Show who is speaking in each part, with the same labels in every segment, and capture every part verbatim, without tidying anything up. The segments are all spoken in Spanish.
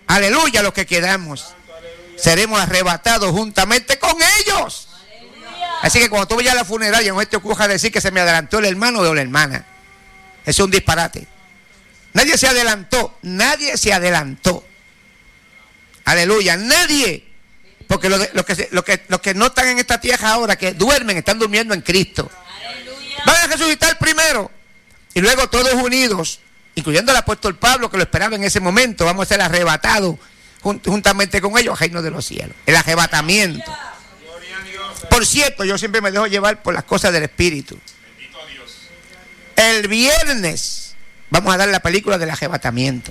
Speaker 1: Aleluya, los que quedamos. Seremos arrebatados juntamente con ellos. Así que cuando tú vayas a la funeraria, no te ocurra decir que se me adelantó el hermano o la hermana. Eso es un disparate. Nadie se adelantó, nadie se adelantó. Aleluya, nadie. Porque los lo que, lo que, lo que no están en esta tierra ahora, que duermen, están durmiendo en Cristo. Aleluya. Van a resucitar primero. Y luego todos unidos, incluyendo el apóstol Pablo, que lo esperaba en ese momento, vamos a ser arrebatados juntamente con ellos al reino de los cielos. El arrebatamiento. Por cierto, yo siempre me dejo llevar por las cosas del Espíritu. El viernes vamos a dar la película del arrebatamiento.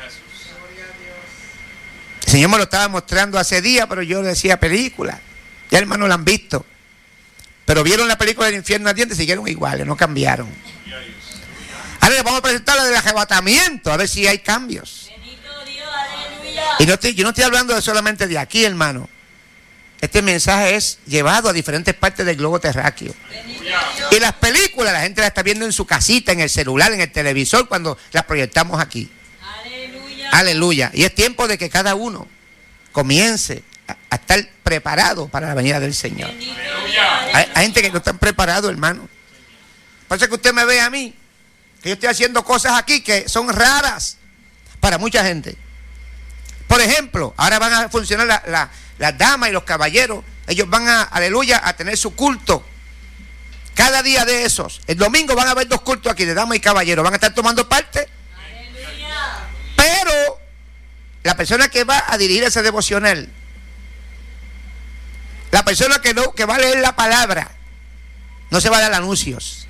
Speaker 1: El Señor me lo estaba mostrando hace días, pero yo decía película. Ya hermanos la han visto. Pero vieron la película del infierno ardiente y siguieron iguales, no cambiaron. Ahora les vamos a presentar la del arrebatamiento, a ver si hay cambios. Y no estoy, yo no estoy hablando de solamente de aquí, hermano. Este mensaje es llevado a diferentes partes del globo terráqueo. Y las películas la gente las está viendo en su casita, en el celular, en el televisor, cuando las proyectamos aquí. Aleluya. Aleluya. Y es tiempo de que cada uno comience a, a estar preparado para la venida del Señor. Hay, hay gente que no están preparados, hermano. Por eso que usted me ve a mí, que yo estoy haciendo cosas aquí que son raras para mucha gente. Por ejemplo, ahora van a funcionar la, la, las damas y los caballeros. Ellos van a, aleluya, a tener su culto. Cada día de esos. El domingo van a haber dos cultos aquí de damas y caballeros. Van a estar tomando parte. Aleluya. Pero la persona que va a dirigir ese devocional, la persona que, no, que va a leer la palabra, no se va a dar anuncios.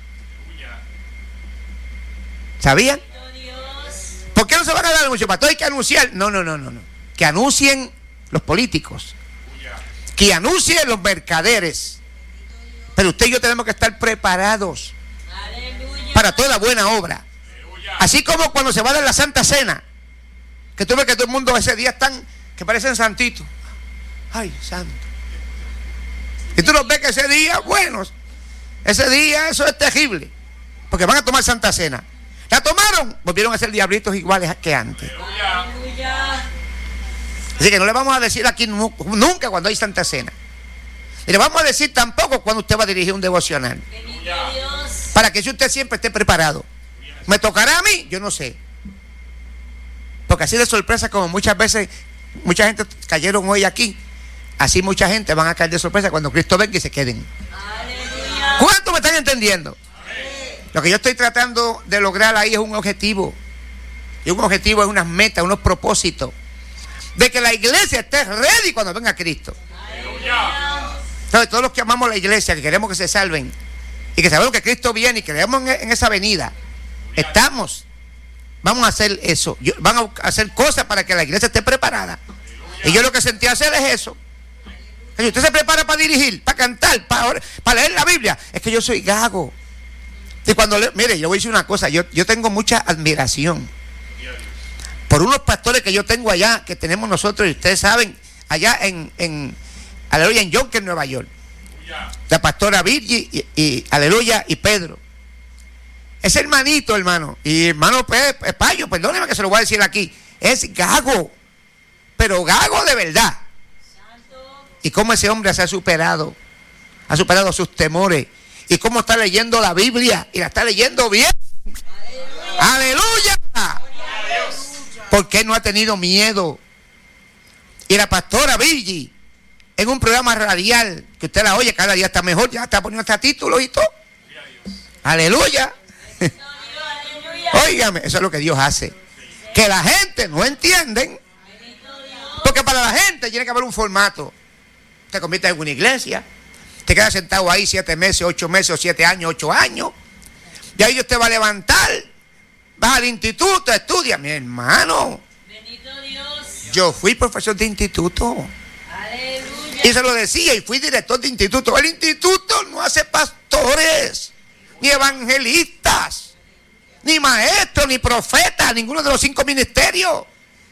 Speaker 1: ¿Sabían? ¿Por qué no se van a dar anuncios? Para todo hay que anunciar. No, no, no, no, no. Que anuncien los políticos. Que anuncien los mercaderes. Pero usted y yo tenemos que estar preparados. Aleluya. Para toda buena obra. Aleluya. Así como cuando se va a dar la Santa Cena, que tú ves que todo el mundo ese día están, que parecen santitos. Ay, santo. Y tú los ves que ese día, bueno, ese día eso es terrible. Porque van a tomar Santa Cena. La tomaron, volvieron a ser diablitos iguales que antes. Aleluya. Así que no le vamos a decir aquí nunca cuando hay Santa Cena. Y le vamos a decir tampoco cuando usted va a dirigir un devocional. Para que si usted siempre esté preparado. ¿Me tocará a mí? Yo no sé. Porque así de sorpresa como muchas veces, mucha gente cayeron hoy aquí, así mucha gente van a caer de sorpresa cuando Cristo venga y se queden. Aleluya. ¿Cuánto me están entendiendo? Lo que yo estoy tratando de lograr ahí es un objetivo. Y un objetivo es unas metas, unos propósitos. De que la iglesia esté ready cuando venga Cristo. Aleluya. Entonces, todos los que amamos la iglesia, que queremos que se salven, y que sabemos que Cristo viene y creemos en, en esa venida, estamos, vamos a hacer eso. Yo, van a hacer cosas para que la iglesia esté preparada. Y yo lo que sentí hacer es eso. Si usted se prepara para dirigir, para cantar, para, para leer la Biblia, es que yo soy gago. Y cuando le, mire, yo voy a decir una cosa, yo, yo tengo mucha admiración por unos pastores que yo tengo allá, que tenemos nosotros, y ustedes saben, allá en, en aleluya, en Yonkers, Nueva York. La pastora Virgi y, y aleluya, y Pedro. Ese hermanito, hermano, y hermano Pe, Payo, perdóneme que se lo voy a decir aquí, es gago, pero gago de verdad. Y cómo ese hombre se ha superado, ha superado sus temores. Y cómo está leyendo la Biblia. Y la está leyendo bien. ¡Aleluya! ¡Aleluya! Porque no ha tenido miedo. Y la pastora Virgi, en un programa radial, que usted la oye, cada día está mejor, ya está poniendo hasta títulos y todo. ¡Aleluya! Óigame, eso es lo que Dios hace. Que la gente no entienden. Porque para la gente tiene que haber un formato. Te conviertes en una iglesia. Te quedas sentado ahí siete meses, ocho meses, o siete años, ocho años. Y ahí Dios te va a levantar. Vas al instituto, estudia. Mi hermano. Bendito Dios. Yo fui profesor de instituto. Aleluya. Y se lo decía, y fui director de instituto. El instituto no hace pastores, ni evangelistas, ni maestros, ni profetas, ninguno de los cinco ministerios.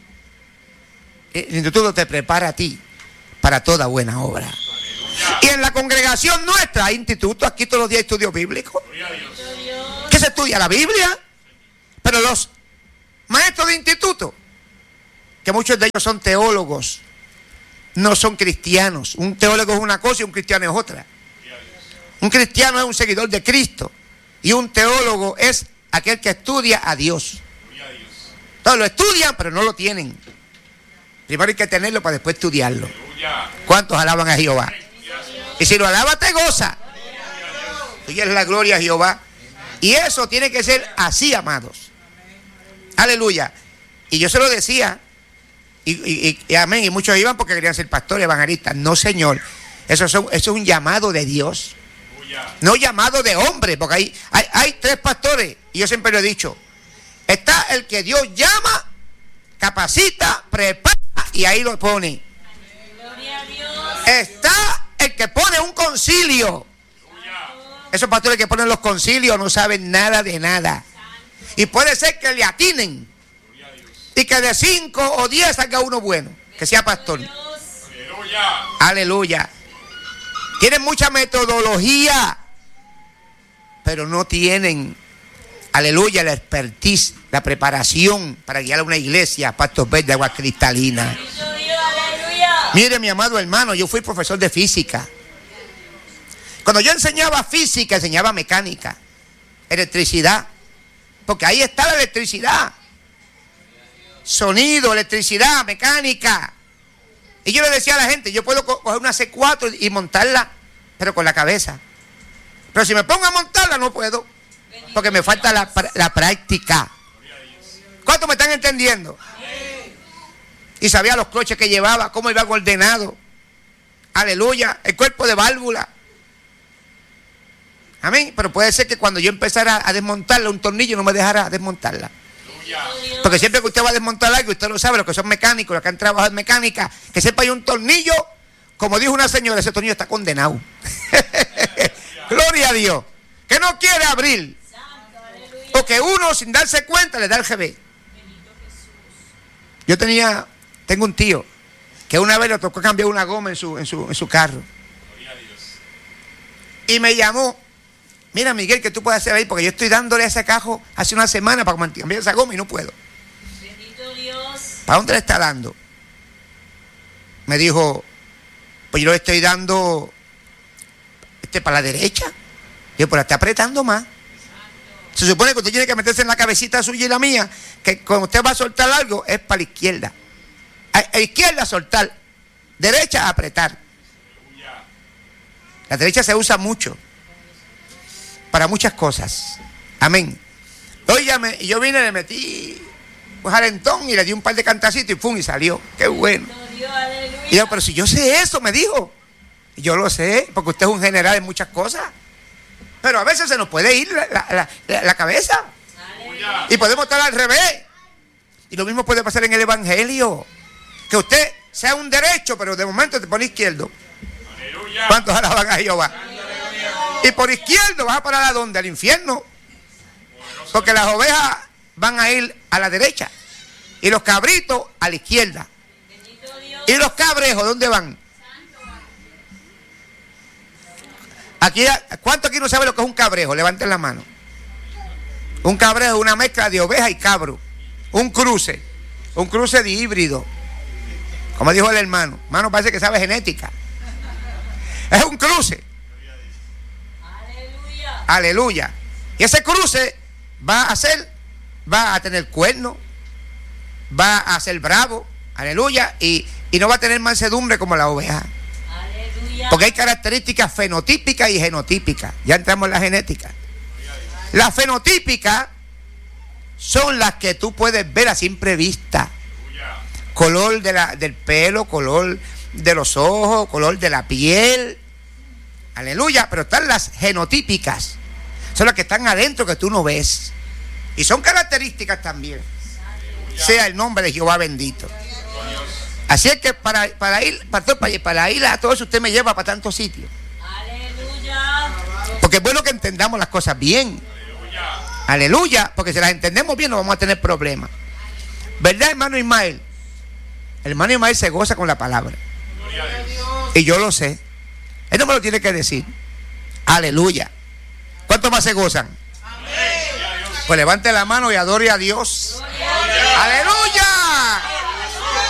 Speaker 1: El instituto te prepara a ti para toda buena obra. Y en la congregación nuestra hay institutos, aquí todos los días hay estudios bíblicos. ¿Qué se estudia? La Biblia. Pero los maestros de instituto que muchos de ellos son teólogos, no son cristianos. Un teólogo es una cosa y un cristiano es otra. Un cristiano es un seguidor de Cristo y un teólogo es aquel que estudia a Dios. Todos lo estudian, pero no lo tienen. Primero hay que tenerlo para después estudiarlo. ¿Cuántos alaban a Jehová? Y si lo alaba, te goza. Y es la gloria a Jehová. Y eso tiene que ser así, amados. Aleluya. Y yo se lo decía. Y, y, y, y amén. Y muchos iban porque querían ser pastores, evangelistas. No, Señor. Eso, son, eso es un llamado de Dios. No llamado de hombre. Porque hay, hay, hay tres pastores. Y yo siempre lo he dicho. Está el que Dios llama, capacita, prepara y ahí lo pone. Está el que pone un concilio. Esos pastores que ponen los concilios no saben nada de nada. Y puede ser que le atinen. Y que de cinco o diez salga uno bueno. Que sea pastor. Aleluya. Tienen mucha metodología. Pero no tienen, aleluya, la expertise, la preparación para guiar a una iglesia, pastos verdes, agua cristalina. Mire, mi amado hermano, yo fui profesor de física. Cuando yo enseñaba física, enseñaba mecánica, electricidad, porque ahí está la electricidad. Sonido, electricidad, mecánica. Y yo le decía a la gente, yo puedo coger una C cuatro y montarla, pero con la cabeza. Pero si me pongo a montarla, no puedo, porque me falta la, la práctica. ¿Cuántos me están entendiendo? Y sabía los cloches que llevaba, cómo iba ordenado. Aleluya, el cuerpo de válvula. Amén. Pero puede ser que cuando yo empezara a desmontarla, un tornillo no me dejara desmontarla. Porque siempre que usted va a desmontar algo, usted lo sabe, los que son mecánicos, los que han trabajado en mecánica, que sepa hay un tornillo, como dijo una señora, ese tornillo está condenado. Gloria a Dios. Que no quiere abrir. O que uno sin darse cuenta le da el G B. Yo tenía, tengo un tío que una vez le tocó cambiar una goma en su, en su, en su carro. Y me llamó. Mira, Miguel, ¿qué tú puedes hacer ahí? Porque yo estoy dándole a ese cajo hace una semana para cambiar esa goma y no puedo.
Speaker 2: Bendito Dios.
Speaker 1: ¿Para dónde le está dando? Me dijo, pues yo le estoy dando este para la derecha. Yo, pero está apretando más. Se supone que usted tiene que meterse en la cabecita suya y la mía, que cuando usted va a soltar algo es para la izquierda. A, a izquierda soltar, derecha apretar. La derecha se usa mucho para muchas cosas. Amén. Óigame, y yo vine, le metí un jalentón y le di un par de cantacitos y pum, y salió. Qué bueno. Y yo, pero si yo sé eso, me dijo. Y yo lo sé, porque usted es un general en muchas cosas. Pero a veces se nos puede ir la, la, la, la cabeza. Aleluya. Y podemos estar al revés. Y lo mismo puede pasar en el evangelio. Que usted sea un derecho, pero de momento te pone izquierdo. Aleluya. ¿Cuántos alaban a Jehová? Aleluya. Y por izquierdo vas a parar a dónde? Al infierno. Porque las ovejas van a ir a la derecha. Y los cabritos a la izquierda. Y los cabrejos, ¿dónde van? Aquí, ¿cuánto aquí no sabe lo que es un cabrejo? Levanten la mano. Un cabrejo es una mezcla de oveja y cabro. Un cruce. Un cruce de híbrido. Como dijo el hermano. Hermano, parece que sabe genética. Es un cruce. Aleluya. Aleluya. Y ese cruce va a ser, va a tener cuerno, va a ser bravo. Aleluya. Y, y no va a tener mansedumbre como la oveja. Porque hay características fenotípicas y genotípicas. Ya entramos en la genética. Las fenotípicas son las que tú puedes ver a simple vista. Color de la, del pelo, color de los ojos, color de la piel. Aleluya. Pero están las genotípicas. Son las que están adentro que tú no ves. Y son características también. Sea el nombre de Jehová bendito. Así es que para, para ir, pastor, para, para ir a todo eso usted me lleva para tantos sitios. Aleluya. Porque es bueno que entendamos las cosas bien. Aleluya. Aleluya. Porque si las entendemos bien no vamos a tener problemas. ¿Verdad, hermano Ismael? El hermano Ismael se goza con la palabra. Y yo lo sé. Él no me lo tiene que decir. Aleluya. ¿Cuántos más se gozan? Amén. Pues levante la mano y adore a Dios. Aleluya.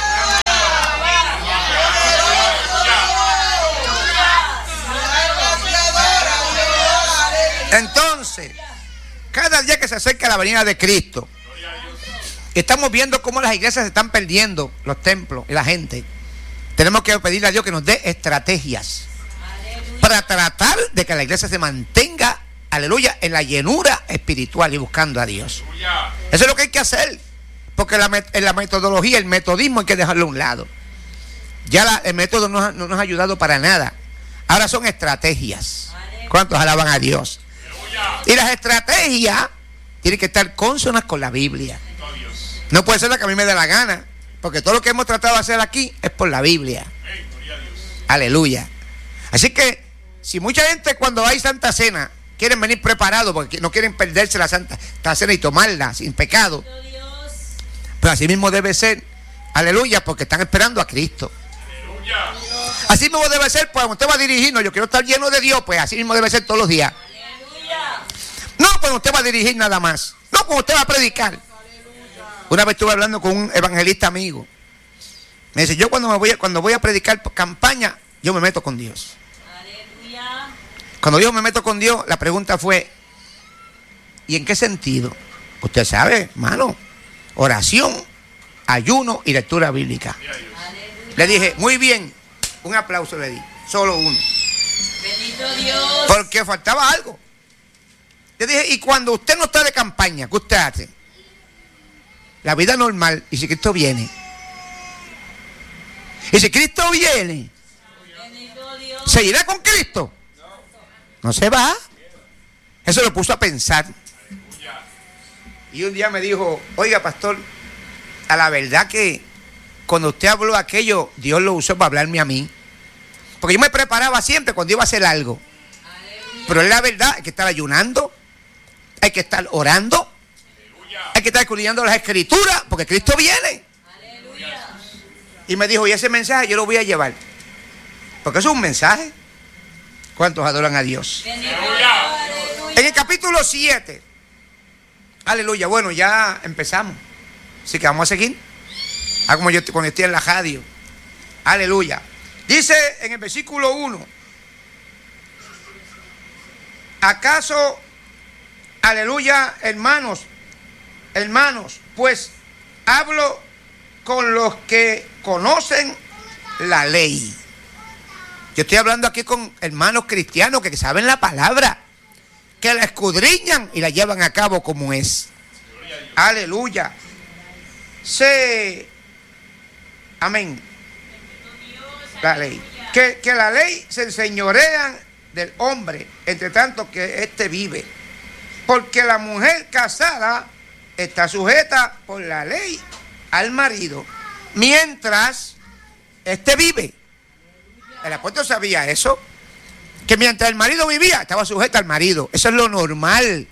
Speaker 1: doce. Cada día que se acerca la venida de Cristo, estamos viendo cómo las iglesias se están perdiendo, los templos y la gente. Tenemos que pedirle a Dios que nos dé estrategias para tratar de que la iglesia se mantenga, aleluya, en la llenura espiritual y buscando a Dios. Eso es lo que hay que hacer, porque la, en la metodología, el metodismo hay que dejarlo a un lado. Ya la, el método no, no nos ha ayudado para nada. Ahora son estrategias. ¿Cuántos alaban a Dios? Y las estrategias tienen que estar cónsonas con la Biblia. No puede ser la que a mí me dé la gana, porque todo lo que hemos tratado de hacer aquí es por la Biblia. Aleluya. Así que si mucha gente cuando hay Santa Cena quieren venir preparados porque no quieren perderse la Santa Cena y tomarla sin pecado, pero así mismo debe ser. Aleluya, porque están esperando a Cristo. Así mismo debe ser, pues usted va a dirigirnos, yo quiero estar lleno de Dios, pues así mismo debe ser todos los días. No, pues usted va a dirigir nada más. No, pues usted va a predicar. Una vez estuve hablando con un evangelista amigo. Me dice, yo cuando me voy a, cuando voy a predicar campaña, yo me meto con Dios. Cuando yo me meto con Dios, la pregunta fue, ¿y en qué sentido? Usted sabe, hermano, oración, ayuno y lectura bíblica. Le dije, muy bien, un aplauso le di, solo uno.
Speaker 2: Bendito Dios.
Speaker 1: Porque faltaba algo. Le dije, y cuando usted no está de campaña, ¿qué usted hace? La vida normal, y si Cristo viene. Y si Cristo viene, ¿se irá con Cristo? No se va. Eso lo puso a pensar. Y un día me dijo, oiga, pastor, a la verdad que cuando usted habló aquello, Dios lo usó para hablarme a mí. Porque yo me preparaba siempre cuando iba a hacer algo. Pero es la verdad, hay que estar ayunando, hay que estar orando, hay que estar escudriñando las escrituras, porque Cristo viene. Y me dijo, y ese mensaje yo lo voy a llevar. Porque eso es un mensaje. ¿Cuántos adoran a Dios? En el capítulo siete. Aleluya. Bueno, ya empezamos. Así que vamos a seguir. Ah, como yo cuando estoy en la radio. Aleluya. Dice en el versículo uno. ¿Acaso, aleluya, hermanos, hermanos, pues hablo con los que conocen la ley? Yo estoy hablando aquí con hermanos cristianos que saben la palabra, que la escudriñan y la llevan a cabo como es. Aleluya. Se, amén. La ley. Que, que la ley se enseñorean del hombre, entre tanto que éste vive. Porque la mujer casada está sujeta por la ley al marido, mientras éste vive. El apóstol sabía eso, que mientras el marido vivía, estaba sujeta al marido. Eso es lo normal.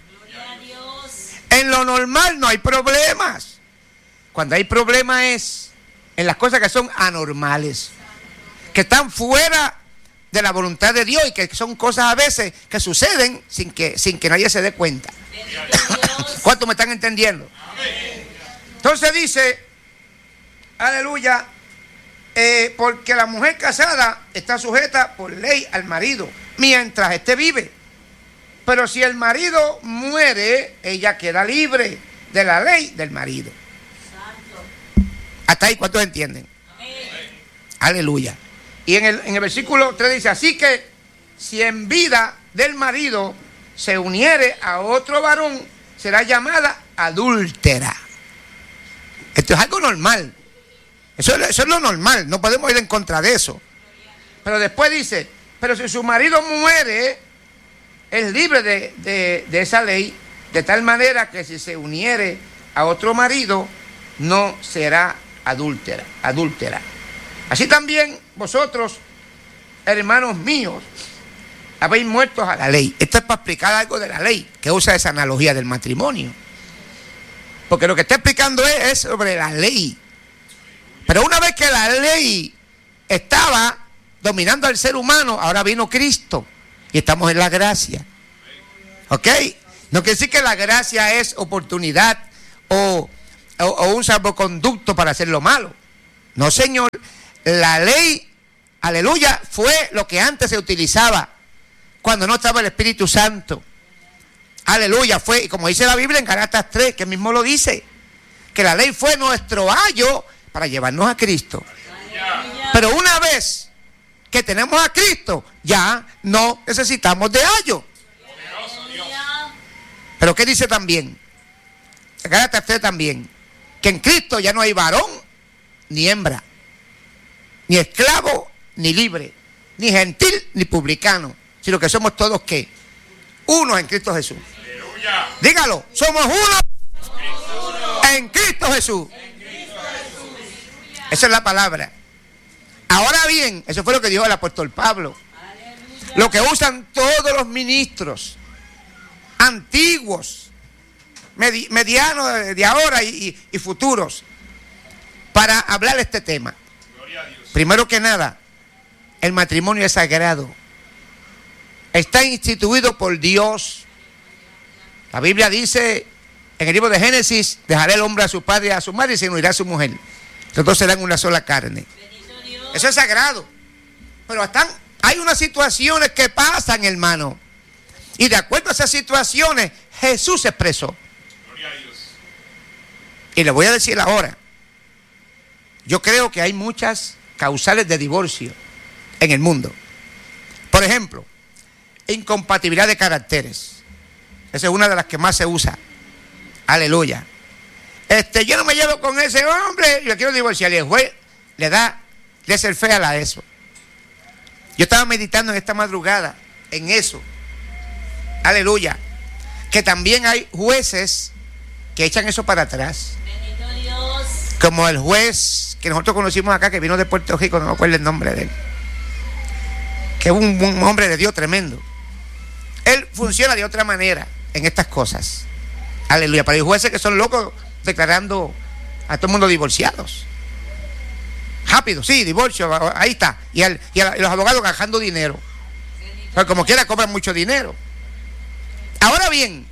Speaker 1: En lo normal no hay problemas. Cuando hay problemas es en las cosas que son anormales, que están fuera de la voluntad de Dios y que son cosas a veces que suceden sin que, sin que nadie se dé cuenta. ¿Cuántos me están entendiendo? Entonces dice, aleluya, eh, porque la mujer casada está sujeta por ley al marido mientras éste vive. Pero si el marido muere, ella queda libre de la ley del marido. Hasta ahí, ¿cuántos entienden? Aleluya. Y en el, en el versículo tres dice, así que si en vida del marido se uniere a otro varón, será llamada adúltera. Esto es algo normal. Eso, eso es lo normal, no podemos ir en contra de eso. Pero después dice, pero si su marido muere, es libre de, de, de esa ley, de tal manera que si se uniere a otro marido, no será adúltera, adúltera. Así también vosotros, hermanos míos, habéis muerto a la ley. Esto es para explicar algo de la ley, que usa esa analogía del matrimonio. Porque lo que está explicando es, es sobre la ley. Pero una vez que la ley estaba dominando al ser humano, ahora vino Cristo y estamos en la gracia. ¿Ok? No quiere decir que la gracia es oportunidad o, o, o un salvoconducto para hacer lo malo. No, señor. La ley, aleluya, fue lo que antes se utilizaba cuando no estaba el Espíritu Santo. aleluya, fue, y como dice la Biblia en Gálatas tres, que mismo lo dice, que la ley fue nuestro ayo para llevarnos a Cristo. Pero una vez que tenemos a Cristo, ya no necesitamos de ayo. Pero ¿qué dice también? Gálatas tres también, que en Cristo ya no hay varón ni hembra, ni esclavo ni libre, ni gentil ni publicano, sino que somos todos ¿qué? Unos en Cristo Jesús. Aleluya. Dígalo, somos unos en Cristo Jesús. Esa es la palabra. Ahora bien, eso fue lo que dijo el apóstol Pablo. Aleluya. Lo que usan todos los ministros antiguos, medi medianos de ahora y, y, y futuros, para hablar de este tema. Primero que nada, el matrimonio es sagrado. Está instituido por Dios. La Biblia dice en el libro de Génesis: dejará el hombre a su padre y a su madre y se unirá a su mujer. Los dos serán una sola carne. Eso es sagrado. Pero están, hay unas situaciones que pasan, hermano. Y de acuerdo a esas situaciones, Jesús se expresó. Y le voy a decir ahora, yo creo que hay muchas causales de divorcio en el mundo. Por ejemplo, incompatibilidad de caracteres. Esa es una de las que más se usa. Aleluya. Este, yo no me llevo con ese hombre, yo quiero divorciar. Y el juez le da, le hace el fe a eso. Yo estaba meditando en esta madrugada en eso. Aleluya. Que también hay jueces que echan eso para atrás.
Speaker 2: Bendito Dios.
Speaker 1: Como el juez que nosotros conocimos acá, que vino de Puerto Rico, no me acuerdo el nombre de él, que es un, un hombre de Dios tremendo. Él funciona de otra manera en estas cosas. Aleluya. Pero hay jueces que son locos declarando a todo el mundo divorciados. Rápido, sí, divorcio, ahí está. Y, al, y, a, y los abogados gastando dinero. Pero como quiera cobran mucho dinero. Ahora bien,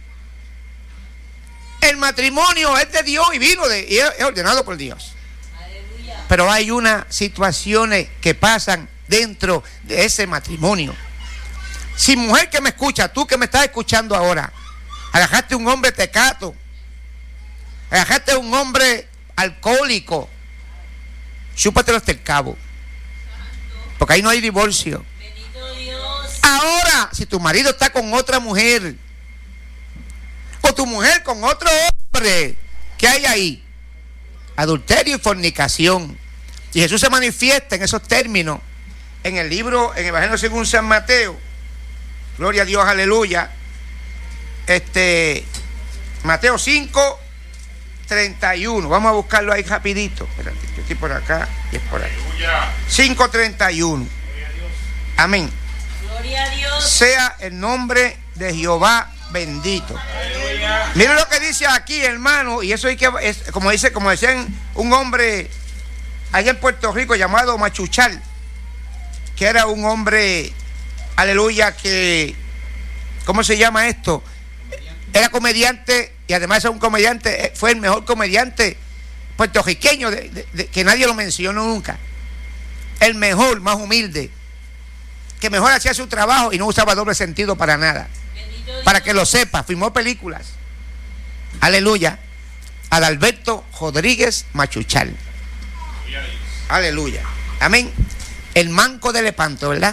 Speaker 1: el matrimonio es de Dios y vino de, y es ordenado por Dios. Aleluya. Pero hay unas situaciones que pasan dentro de ese matrimonio. Si mujer que me escucha, tú que me estás escuchando ahora, agarraste un hombre tecato, agarraste un hombre alcohólico, chúpatelo hasta el cabo, porque ahí no hay divorcio.
Speaker 2: Bendito Dios.
Speaker 1: Ahora, si tu marido está con otra mujer, o tu mujer con otro hombre, ¿qué hay ahí? Adulterio y fornicación. Y Jesús se manifiesta en esos términos en el libro, en el Evangelio según San Mateo. Gloria a Dios, aleluya. Este, Mateo cinco, treinta y uno. Vamos a buscarlo ahí rapidito. Espérate, yo estoy por acá y es por ahí. cinco, treinta y uno. Amén.
Speaker 2: Gloria a Dios.
Speaker 1: Sea el nombre de Jehová bendito. Miren lo que dice aquí, hermano, y eso hay que, es, como dice, como decían un hombre allá en Puerto Rico llamado Machuchal, que era un hombre, aleluya, que, ¿cómo se llama esto? Era comediante y además era un comediante, fue el mejor comediante puertorriqueño de, de, de, que nadie lo mencionó nunca. El mejor, más humilde, que mejor hacía su trabajo y no usaba doble sentido para nada. Para que lo sepa, filmó películas. Aleluya. Adalberto Rodríguez Machuchal. Aleluya. Amén. El manco de Lepanto, ¿verdad?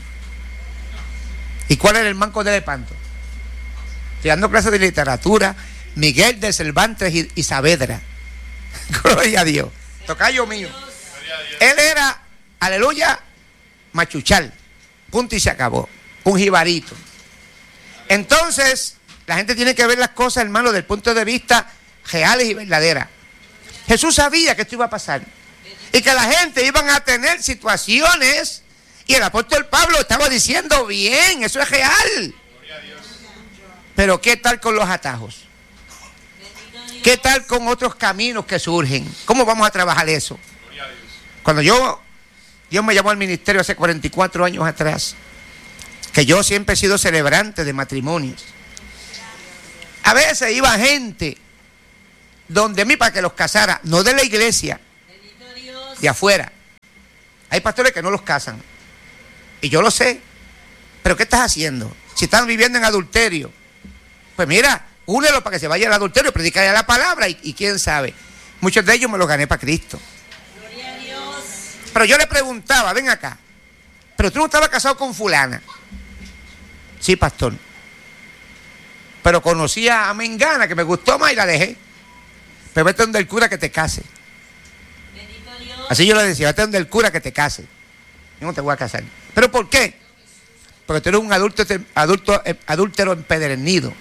Speaker 1: ¿Y cuál era el manco de Lepanto? Estoy dando clases de literatura. Miguel de Cervantes y, y Saavedra. Gloria a Dios. Tocayo mío. Él era, aleluya, Machuchal. Punto y se acabó. Un jibarito. Entonces, la gente tiene que ver las cosas, hermano, desde el punto de vista reales y verdaderas. Jesús sabía que esto iba a pasar y que la gente iban a tener situaciones, y el apóstol Pablo estaba diciendo, bien, eso es real. Pero ¿qué tal con los atajos? ¿Qué tal con otros caminos que surgen? ¿Cómo vamos a trabajar eso? Cuando yo, Dios me llamó al ministerio hace cuarenta y cuatro años atrás, que yo siempre he sido celebrante de matrimonios. A veces iba gente donde a mí para que los casara, no de la iglesia, de afuera. Hay pastores que no los casan. Y yo lo sé. Pero ¿qué estás haciendo? Si están viviendo en adulterio, pues mira, únelo para que se vaya al adulterio, predica la palabra y, y quién sabe. Muchos de ellos me los gané para Cristo.
Speaker 2: Gloria a Dios.
Speaker 1: Pero yo le preguntaba, ven acá, pero tú no estabas casado con fulana. Sí, pastor. Pero conocía a Mengana, que me gustó más y la dejé. Pero vete donde el cura que te case.
Speaker 2: Bendito Dios.
Speaker 1: Así yo le decía, vete donde el cura que te case. Yo no te voy a casar. ¿Pero por qué? Porque tú eres un adulto, adulto, adúltero empedernido.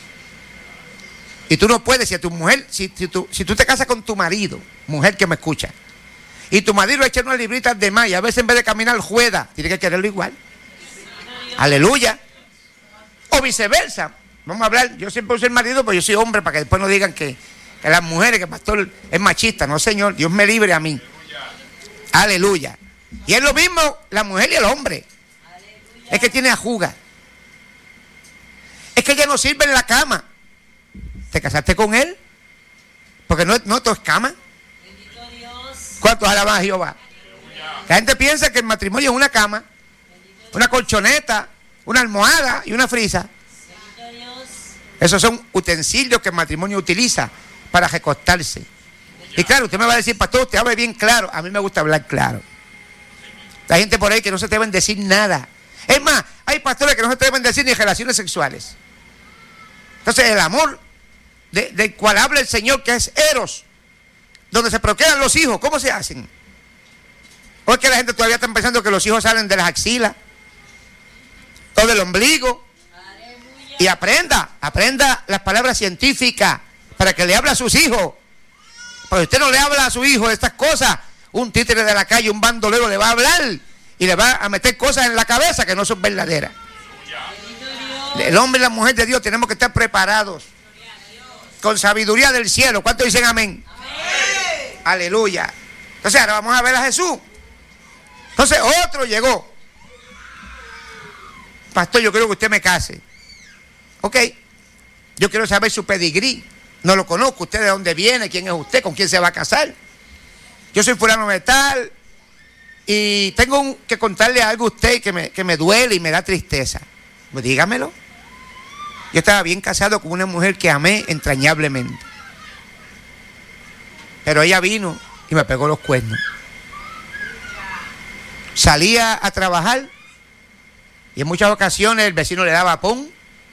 Speaker 1: Y tú no puedes, si a tu mujer, si, si, tú, si tú te casas con tu marido, mujer que me escucha, y tu marido echa unas libritas de más y a veces en vez de caminar juega, tiene que quererlo igual. Aleluya. O viceversa. Vamos a hablar, yo siempre soy el marido, pero yo soy hombre, para que después no digan que, que las mujeres, que el pastor es machista. No, señor, Dios me libre a mí. Aleluya. Y es lo mismo la mujer y el hombre. Es que tiene ajuga. Es que ella no sirve en la cama. ¿Te casaste con él? Porque no, no todo es cama.
Speaker 2: Bendito Dios.
Speaker 1: ¿Cuántos alaban a Jehová? La gente piensa que el matrimonio es una cama, una colchoneta, una almohada y una frisa.
Speaker 2: Bendito Dios.
Speaker 1: Esos son utensilios que el matrimonio utiliza para recostarse. Y claro, usted me va a decir, pastor, usted habla bien claro. A mí me gusta hablar claro. Hay gente por ahí que no se deben decir nada. Es más, hay pastores que no se deben decir ni relaciones sexuales. Entonces el amor de, del cual habla el Señor, que es eros, donde se procrean los hijos, ¿cómo se hacen? ¿O es que la gente todavía está pensando que los hijos salen de las axilas o del ombligo?
Speaker 2: Aleluya.
Speaker 1: Y aprenda, aprenda las palabras científicas para que le hable a sus hijos. Porque usted no le habla a su hijo de estas cosas, un títere de la calle, un bandolero le va a hablar y le va a meter cosas en la cabeza que no son verdaderas.
Speaker 2: Bendito Dios.
Speaker 1: El hombre y la mujer de Dios tenemos que estar preparados con sabiduría del cielo. ¿Cuántos dicen amén?
Speaker 2: Amén.
Speaker 1: Aleluya. Entonces ahora vamos a ver a Jesús. Entonces otro llegó. Pastor, yo quiero que usted me case. Ok. Yo quiero saber su pedigrí. No lo conozco. ¿Usted de dónde viene? ¿Quién es usted? ¿Con quién se va a casar? Yo soy fulano de tal. Y tengo un, que contarle algo a usted que me, que me duele y me da tristeza. Pues dígamelo. Yo estaba bien casado con una mujer que amé entrañablemente. Pero ella vino y me pegó los cuernos. Salía a trabajar y en muchas ocasiones el vecino le daba pon.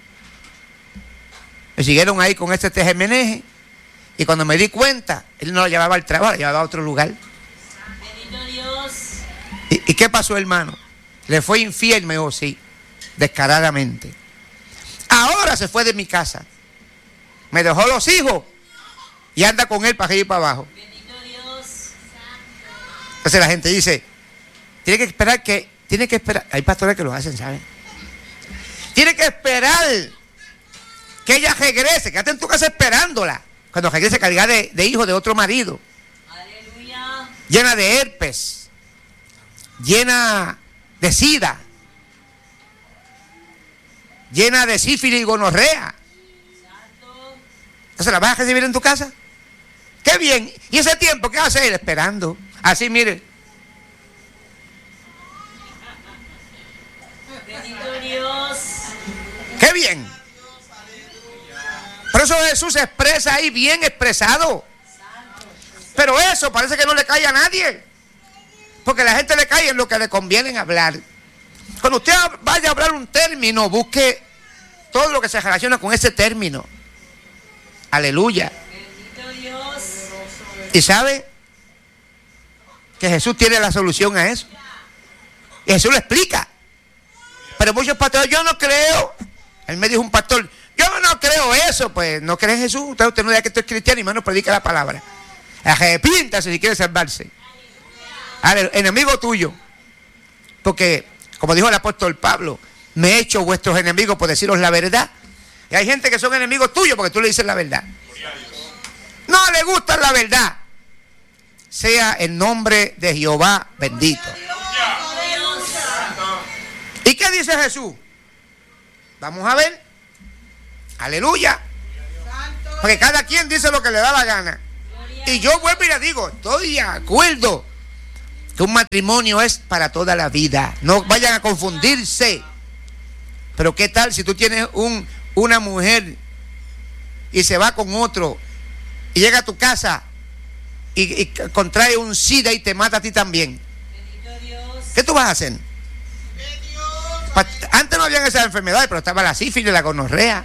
Speaker 1: Me siguieron ahí con este tejemeneje y cuando me di cuenta, él no la llevaba al trabajo, la llevaba a otro lugar.
Speaker 2: Bendito Dios.
Speaker 1: ¿Y, y qué pasó, hermano? Le fue infiel, me dijo, sí, descaradamente. Ahora se fue de mi casa. Me dejó los hijos y anda con él para arriba y para abajo.
Speaker 2: Bendito Dios.
Speaker 1: Entonces la gente dice, tiene que esperar que, tiene que esperar, hay pastores que lo hacen, ¿saben? Tiene que esperar que ella regrese, quédate en tu casa esperándola. Cuando regrese cargada de, de hijo de otro marido,
Speaker 2: Aleluya.
Speaker 1: llena de herpes, llena de sida, llena de sífilis y gonorrea.
Speaker 2: Santo.
Speaker 1: Entonces la vas a recibir en tu casa. ¡Qué bien! ¿Y ese tiempo qué va a hacer? Esperando. Así, mire.
Speaker 2: Bendito Dios.
Speaker 1: ¡Qué bien! Por eso Jesús se expresa ahí bien expresado. Pero eso parece que no le cae a nadie. Porque la gente le cae en lo que le conviene hablar. Cuando usted vaya a hablar un término, busque todo lo que se relaciona con ese término. Aleluya.
Speaker 2: Bendito Dios.
Speaker 1: ¿Y sabe? Que Jesús tiene la solución a eso. Y Jesús lo explica. Pero muchos pastores, yo no creo. Él me dijo un pastor, yo no creo eso. Pues no cree en Jesús. Usted, usted no diga que esto es cristiano y menos predica la palabra. Arrepíntase si quiere salvarse. Al enemigo tuyo. Porque, como dijo el apóstol Pablo, me he hecho vuestros enemigos por deciros la verdad. Y hay gente que son enemigos tuyos porque tú le dices la verdad. No le gusta la verdad. Sea el nombre de Jehová bendito. ¿Y qué dice Jesús? Vamos a ver. Aleluya. Porque cada quien dice lo que le da la gana. Y yo vuelvo y le digo, estoy de acuerdo que un matrimonio es para toda la vida. No vayan a confundirse. Pero qué tal si tú tienes un, una mujer y se va con otro y llega a tu casa y, y contrae un SIDA y te mata a ti también, ¿qué tú vas a hacer? Antes no habían esas enfermedades, pero estaba la sífilis, la gonorrea.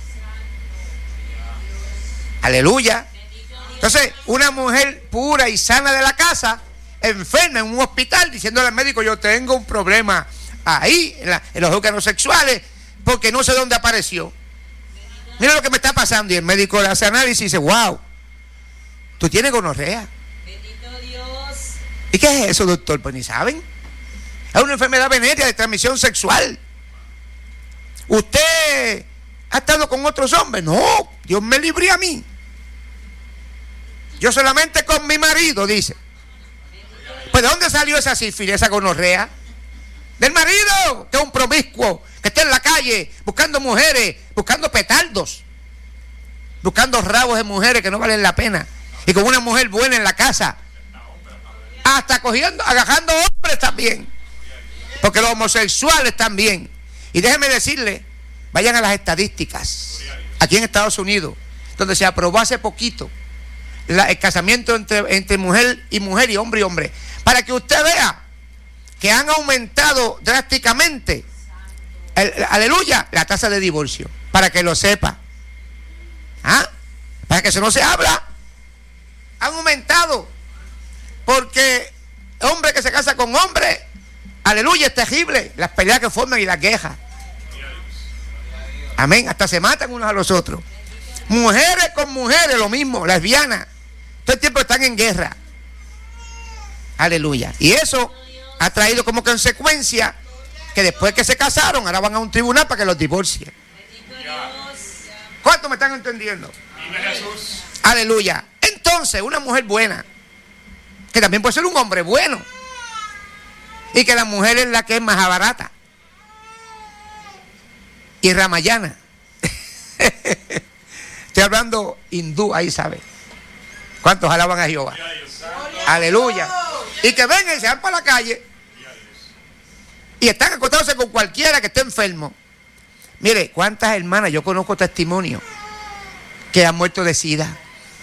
Speaker 1: Aleluya. Entonces, una mujer pura y sana de la casa, enferma en un hospital, diciéndole al médico, yo tengo un problema ahí, en, la, en los órganos sexuales, porque no sé dónde apareció. Mira lo que me está pasando. Y el médico le hace análisis y dice, wow, tú tienes gonorrea.
Speaker 2: Bendito Dios.
Speaker 1: ¿Y qué es eso, doctor? Pues ni saben. Es una enfermedad venérea de transmisión sexual. ¿Usted ha estado con otros hombres? No, Dios me libre a mí. Yo solamente con mi marido, dice. Pues ¿de dónde salió esa sífilis, esa gonorrea? Del marido, que es un promiscuo, que está en la calle buscando mujeres, buscando petardos, buscando rabos de mujeres que no valen la pena, y con una mujer buena en la casa, hasta cogiendo, agajando hombres también, porque los homosexuales también. Y déjenme decirle, vayan a las estadísticas aquí en Estados Unidos, donde se aprobó hace poquito la, el casamiento entre, entre mujer y mujer y hombre y hombre, para que usted vea que han aumentado drásticamente, el, el, aleluya, la tasa de divorcio, para que lo sepa. ¿Ah? Para que eso no se habla. Han aumentado, porque hombre que se casa con hombre, aleluya, es terrible, las peleas que forman y las quejas. Amén, hasta se matan unos a los otros. Mujeres con mujeres, lo mismo, lesbianas, todo el tiempo están en guerra. Aleluya. Y eso ha traído como consecuencia que después que se casaron, ahora van a un tribunal para que los divorcien. ¿Cuántos me están entendiendo? Aleluya. Entonces, una mujer buena, que también puede ser un hombre bueno, y que la mujer es la que es más barata y ramayana. Estoy hablando hindú, ahí sabe. ¿Cuántos alaban a Jehová? Aleluya. Y que vengan y se van para la calle y están acostándose con cualquiera que esté enfermo. Mire, cuántas hermanas, yo conozco testimonios que han muerto de SIDA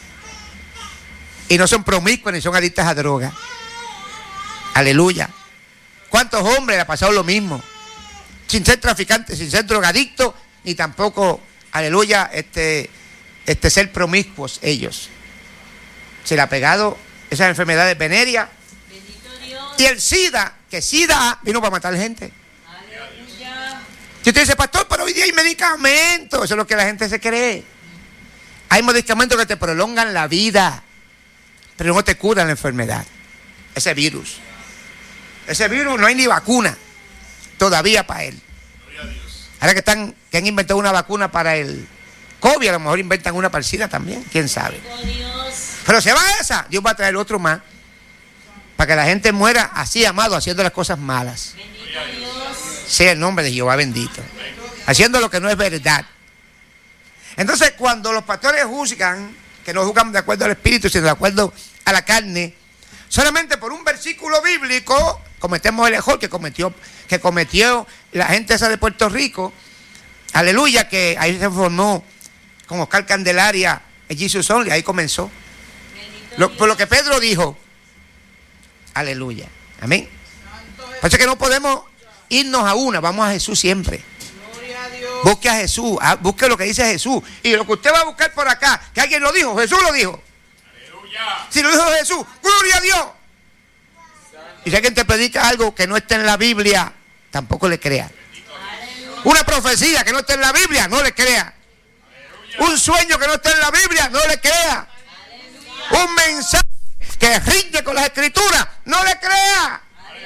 Speaker 1: y no son promiscuas ni son adictas a droga. Aleluya. ¿Cuántos hombres le ha pasado lo mismo? Sin ser traficantes, sin ser drogadictos, ni tampoco, aleluya, este, este ser promiscuos ellos. Se le ha pegado esas enfermedades venéreas. Y el SIDA, que SIDA vino para matar gente.
Speaker 2: Aleluya.
Speaker 1: Si usted dice, pastor, pero hoy día hay medicamentos, eso es lo que la gente se cree. Hay medicamentos que te prolongan la vida, pero no te curan la enfermedad. Ese virus. Ese virus no hay ni vacuna todavía para él. Ahora que están, que han inventado una vacuna para el COVID, a lo mejor inventan una para el SIDA también, quién sabe. Pero se va esa, Dios va a traer otro más, para que la gente muera así, amado, haciendo las cosas malas. Sea el nombre de Jehová bendito. Haciendo lo que no es verdad. Entonces, cuando los pastores juzgan, que no juzgan de acuerdo al espíritu, sino de acuerdo a la carne, solamente por un versículo bíblico, cometemos el error que cometió, que cometió la gente esa de Puerto Rico. Aleluya, que ahí se formó con Oscar Candelaria, el Jesus Only, ahí comenzó. Lo, por lo que Pedro dijo. Aleluya. Amén. Por eso es que no podemos irnos a una, vamos a Jesús siempre. Busque a Jesús, busque lo que dice Jesús. Y lo que usted va a buscar por acá, que alguien lo dijo, Jesús lo dijo. Aleluya. Si lo dijo Jesús, gloria a Dios. Y si alguien te predica algo que no está en la Biblia, tampoco le crea. Una profecía que no está en la Biblia, no le crea. Un sueño que no está en la Biblia, no le crea. Un mensaje que rinde con las escrituras, no le crea.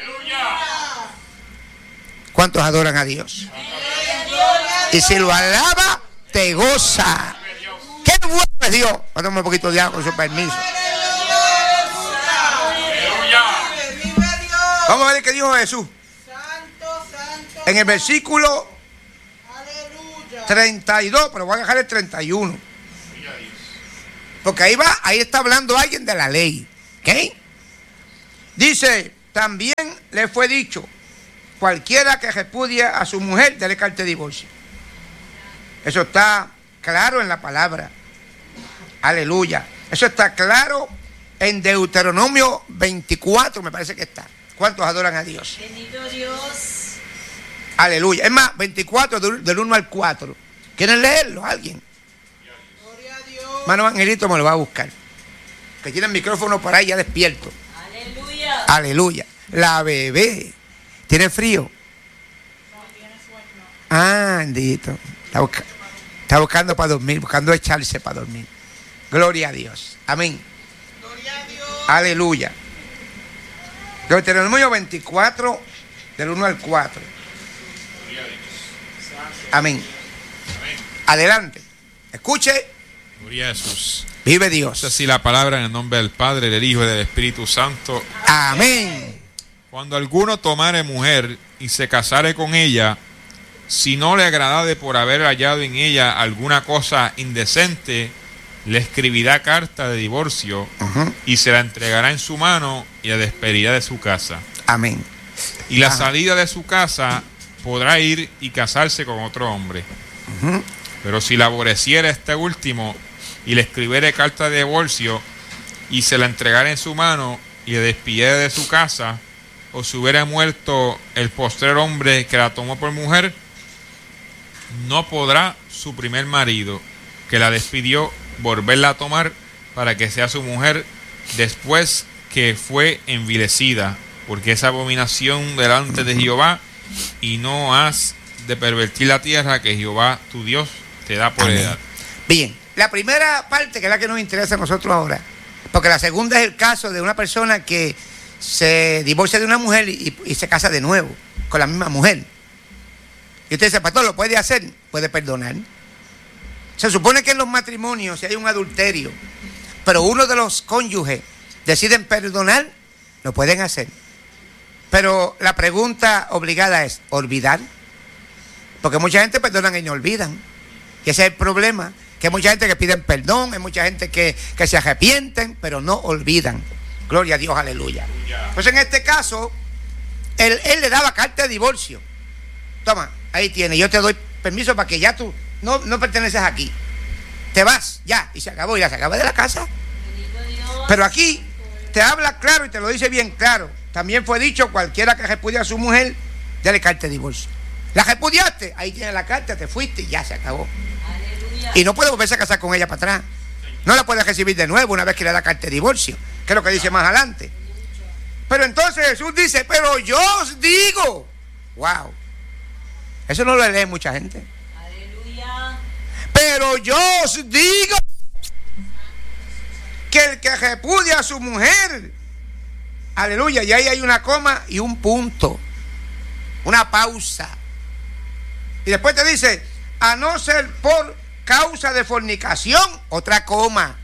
Speaker 1: ¿Cuántos adoran a Dios? Y si lo alaba, te goza. ¡Qué bueno es Dios! Vamos un poquito de agua con su permiso. Vamos a ver qué dijo Jesús. En el versículo treinta y dos, pero voy a dejar el treinta y uno. Porque ahí va, ahí está hablando alguien de la ley. ¿Ok? Dice, también le fue dicho, cualquiera que repudie a su mujer, dele carta de divorcio. Eso está claro en la palabra. Aleluya. Eso está claro en Deuteronomio veinticuatro, me parece que está. ¿Cuántos adoran a Dios?
Speaker 2: Bendito Dios.
Speaker 1: Aleluya. Es más, veinticuatro del, del uno al cuatro. ¿Quieren leerlo? ¿Alguien?
Speaker 2: Gloria a Dios.
Speaker 1: Mano Angelito me lo va a buscar. Que tiene el micrófono por ahí ya despierto.
Speaker 2: Aleluya.
Speaker 1: Aleluya. La bebé. ¿Tiene frío?
Speaker 2: No tiene sueño.
Speaker 1: Ah, bendito. Está, busca, está buscando para dormir, buscando echarse para dormir. Gloria a Dios. Amén.
Speaker 2: Gloria a Dios.
Speaker 1: Aleluya. Deuteronomio veinticuatro, del uno al cuatro. Amén. Adelante. Escuche.
Speaker 3: Gloria a Jesús.
Speaker 1: Vive Dios.
Speaker 3: Dice así la palabra en el nombre del Padre, del Hijo y del Espíritu Santo.
Speaker 1: Amén.
Speaker 3: Cuando alguno tomare mujer y se casare con ella, si no le agradare por haber hallado en ella alguna cosa indecente, le escribirá carta de divorcio uh-huh. y se la entregará en su mano y la despedirá de su casa.
Speaker 1: Amén.
Speaker 3: Y la
Speaker 1: Ajá.
Speaker 3: salida de su casa podrá ir y casarse con otro hombre. Uh-huh. Pero si la aborreciera este último y le escribiere carta de divorcio y se la entregara en su mano y le despidiera de su casa, o si hubiera muerto el postrer hombre que la tomó por mujer, no podrá su primer marido, que la despidió, volverla a tomar para que sea su mujer después que fue envilecida, porque es abominación delante de Jehová, y no has de pervertir la tierra que Jehová tu Dios te da por heredad.
Speaker 1: Bien, la primera parte, que es la que nos interesa a nosotros ahora, porque la segunda es el caso de una persona que se divorcia de una mujer y, y se casa de nuevo con la misma mujer. Y usted dice, pastor, ¿lo puede hacer? Puede perdonar. Se supone que en los matrimonios, si hay un adulterio, pero uno de los cónyuges deciden perdonar, lo pueden hacer. Pero la pregunta obligada es, ¿olvidar? Porque mucha gente perdonan y no olvidan. Y ese es el problema, que hay mucha gente que piden perdón, hay mucha gente que, que se arrepienten, pero no olvidan. Gloria a Dios, aleluya. Pues en este caso, él, él le daba carta de divorcio. Toma, ahí tiene, yo te doy permiso para que ya tú no, no perteneces aquí. Te vas, ya, y se acabó, y ya se acaba de la casa. Pero aquí te habla claro y te lo dice bien claro. También fue dicho, cualquiera que repudia a su mujer, dale carta de divorcio. La repudiaste, ahí tienes la carta, te fuiste y ya se acabó. Aleluya. Y no puede volverse a casar con ella para atrás. No la puede recibir de nuevo una vez que le da carta de divorcio, que es lo que dice más adelante. Pero entonces Jesús dice, pero yo os digo, wow, eso no lo lee mucha gente.
Speaker 2: Aleluya.
Speaker 1: Pero yo os digo que el que repudia a su mujer, aleluya, y ahí hay una coma y un punto, una pausa. Y después te dice, a no ser por causa de fornicación, otra coma,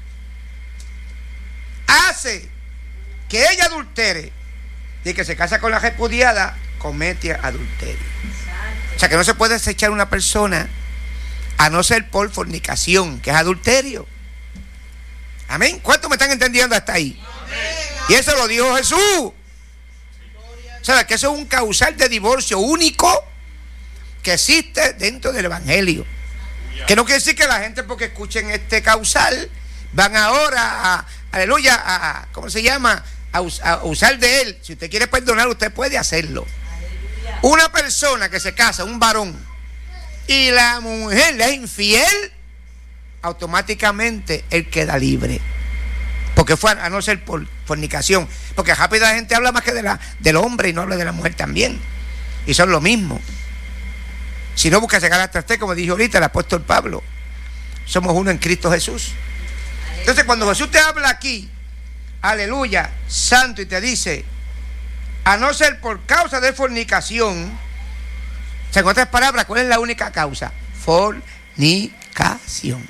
Speaker 1: hace que ella adultere, y que se casa con la repudiada, comete adulterio. O sea que no se puede desechar una persona a no ser por fornicación, que es adulterio. Amén. ¿Cuántos me están entendiendo hasta ahí? Amén. Y eso lo dijo Jesús. ¿Sabes? Que eso es un causal de divorcio único que existe dentro del evangelio. Que no quiere decir que la gente, porque escuchen este causal, van ahora a, aleluya, a, ¿cómo se llama? A, us, a usar de él. Si usted quiere perdonar, usted puede hacerlo. Aleluya. Una persona que se casa, un varón, y la mujer le es infiel, automáticamente él queda libre. Porque fue a no ser por fornicación. Porque rápido la gente habla más que de la, del hombre y no habla de la mujer también. Y son lo mismo. Si no, busca llegar hasta usted, como dijo ahorita el apóstol Pablo. Somos uno en Cristo Jesús. Entonces, cuando Jesús te habla aquí, aleluya, santo, y te dice, a no ser por causa de fornicación, o sea, en otras palabras, ¿cuál es la única causa? Fornicación.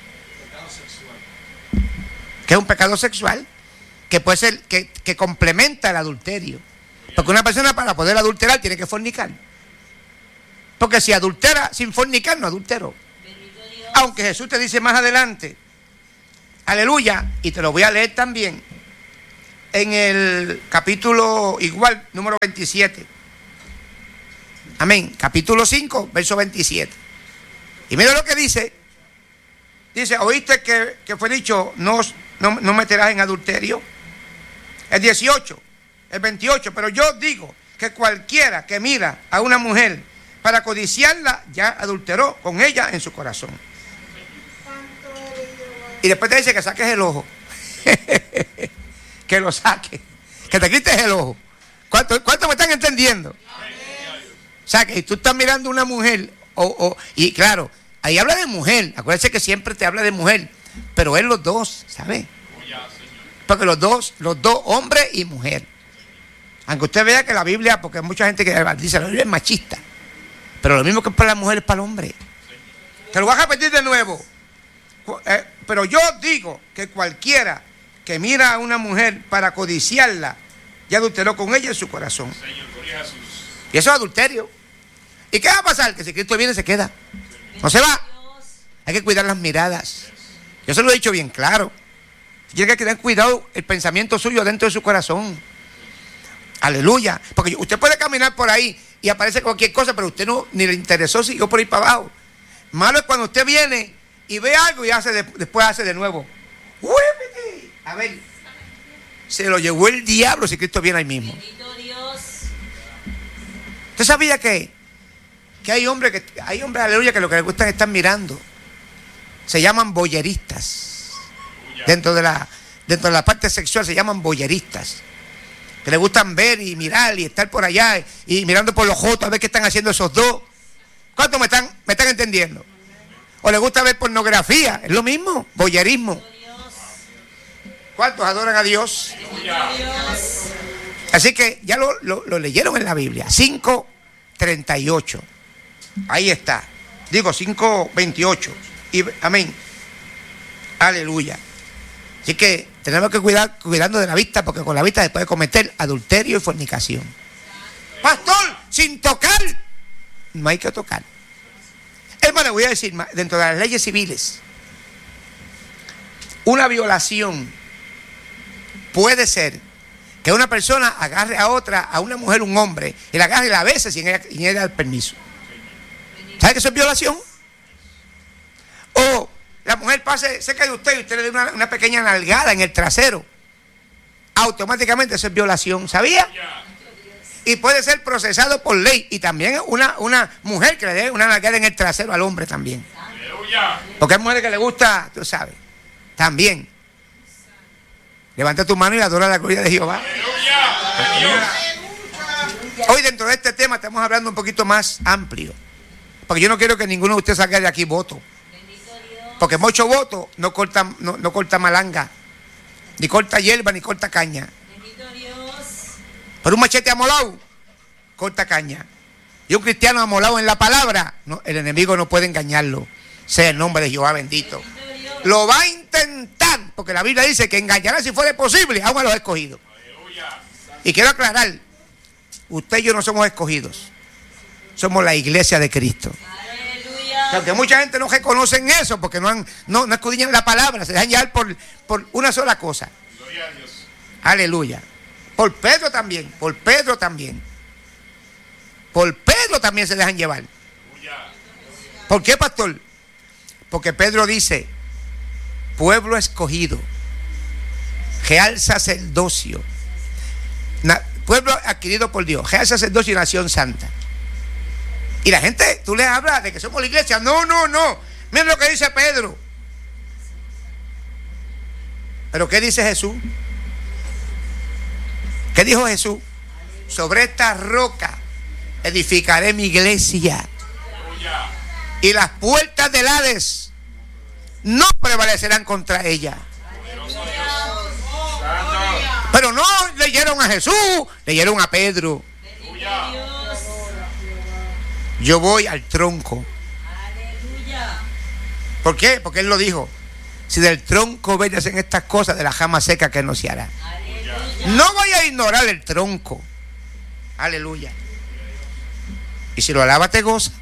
Speaker 1: Que es un pecado sexual, que puede ser, que, que complementa el adulterio. Porque una persona, para poder adulterar, tiene que fornicar. Porque si adultera sin fornicar, no adulteró. Aunque Jesús te dice más adelante, aleluya, y te lo voy a leer también, en el capítulo igual, número veintisiete. Amén. Capítulo cinco, verso veintisiete. Y mira lo que dice. Dice, ¿oíste que, que fue dicho, no, no, no meterás en adulterio? El dieciocho, el veintiocho, pero yo digo que cualquiera que mira a una mujer para codiciarla, ya adulteró con ella en su corazón. Y después te dice que saques el ojo. Que lo saques. Que te quites el ojo. ¿Cuánto, cuánto me están entendiendo? O sea, que tú estás mirando a una mujer, o, o, y claro, ahí habla de mujer. Acuérdense que siempre te habla de mujer, pero es los dos, ¿sabes? Porque los dos, los dos, hombre y mujer. Aunque usted vea que la Biblia, porque hay mucha gente que dice la Biblia es machista, pero lo mismo que para la mujer es para el hombre. Te lo voy a repetir de nuevo. Eh, pero yo digo que cualquiera que mira a una mujer para codiciarla, ya adulteró con ella en su corazón. Y eso es adulterio. ¿Y qué va a pasar? Que si Cristo viene se queda. No se va. Hay que cuidar las miradas. Yo se lo he dicho bien claro. Tiene que tener cuidado el pensamiento suyo dentro de su corazón. Aleluya. Porque usted puede caminar por ahí y aparece cualquier cosa, pero usted no ni le interesó, siguió por ahí para abajo. Malo es cuando usted viene y ve algo y hace de, después hace de nuevo. A ver, se lo llevó el diablo si Cristo viene ahí mismo. ¿Usted sabía que, que hay hombres que hay hombres, aleluya, que lo que les gusta es estar mirando? Se llaman boyeristas. Dentro de la dentro de la parte sexual se llaman boyeristas. Que les gustan ver y mirar y estar por allá y, y mirando por los ojos a ver qué están haciendo esos dos. ¿Cuántos me están, me están entendiendo? O les gusta ver pornografía, es lo mismo, boyerismo. ¿Cuántos adoran a Dios? Así que ya lo, lo, lo leyeron en la Biblia. cinco treinta y ocho. Ahí está. Digo cinco veintiocho. Y, amén. Aleluya. Así que tenemos que cuidar cuidando de la vista, porque con la vista se puede cometer adulterio y fornicación. Pastor, sin tocar, no hay que tocar. Hermano, voy a decir, dentro de las leyes civiles, una violación puede ser que una persona agarre a otra, a una mujer, un hombre, y la agarre y la bese sin ella, sin ella dar permiso. ¿Sabe que eso es violación? O la mujer pase cerca de usted y usted le dé una, una pequeña nalgada en el trasero. Automáticamente eso es violación, ¿sabía? Y puede ser procesado por ley. Y también una, una mujer que le dé una nalgada en el trasero al hombre también. Porque hay mujeres que le gusta, tú sabes, también. Levanta tu mano y adora la gloria de Jehová. Hoy dentro de este tema estamos hablando un poquito más amplio. Porque yo no quiero que ninguno de ustedes salga de aquí voto. Porque mucho voto no corta, no, no corta malanga, ni corta hierba, ni corta caña. Pero un machete amolado corta caña. Y un cristiano amolado en la palabra, no, el enemigo no puede engañarlo. Sea el nombre de Jehová bendito. Lo va a intentar, porque la Biblia dice que engañará si fuera posible, aún a los escogidos. Y quiero aclarar, usted y yo no somos escogidos, somos la iglesia de Cristo. Aunque mucha gente no reconoce eso porque no, han, no, no escudriñan la palabra, se dejan llevar por, por una sola cosa. Aleluya. Por Pedro también, por Pedro también. Por Pedro también se dejan llevar. ¿Por qué, pastor? Porque Pedro dice, pueblo escogido, real sacerdocio, na, pueblo adquirido por Dios, real sacerdocio y nación santa. Y la gente, tú le hablas de que somos la iglesia. No, no, no. Mira lo que dice Pedro. Pero ¿qué dice Jesús? ¿Qué dijo Jesús? Sobre esta roca edificaré mi iglesia. Y las puertas del Hades no prevalecerán contra ella. Pero no leyeron a Jesús, leyeron a Pedro. Yo voy al tronco. ¿Por qué? Porque él lo dijo. Si del tronco bellas en estas cosas, de la jama seca que no se hará. No voy a ignorar el tronco. Aleluya. Y si lo alaba te goza.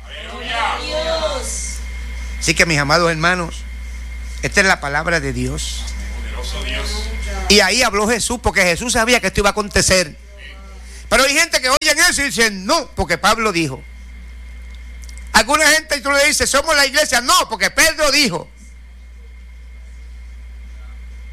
Speaker 1: Así que mis amados hermanos, esta es la palabra de Dios. Y ahí habló Jesús, porque Jesús sabía que esto iba a acontecer. Pero hay gente que oyen eso y dicen no, porque Pablo dijo. Alguna gente y tú le dices somos la iglesia, no, porque Pedro dijo.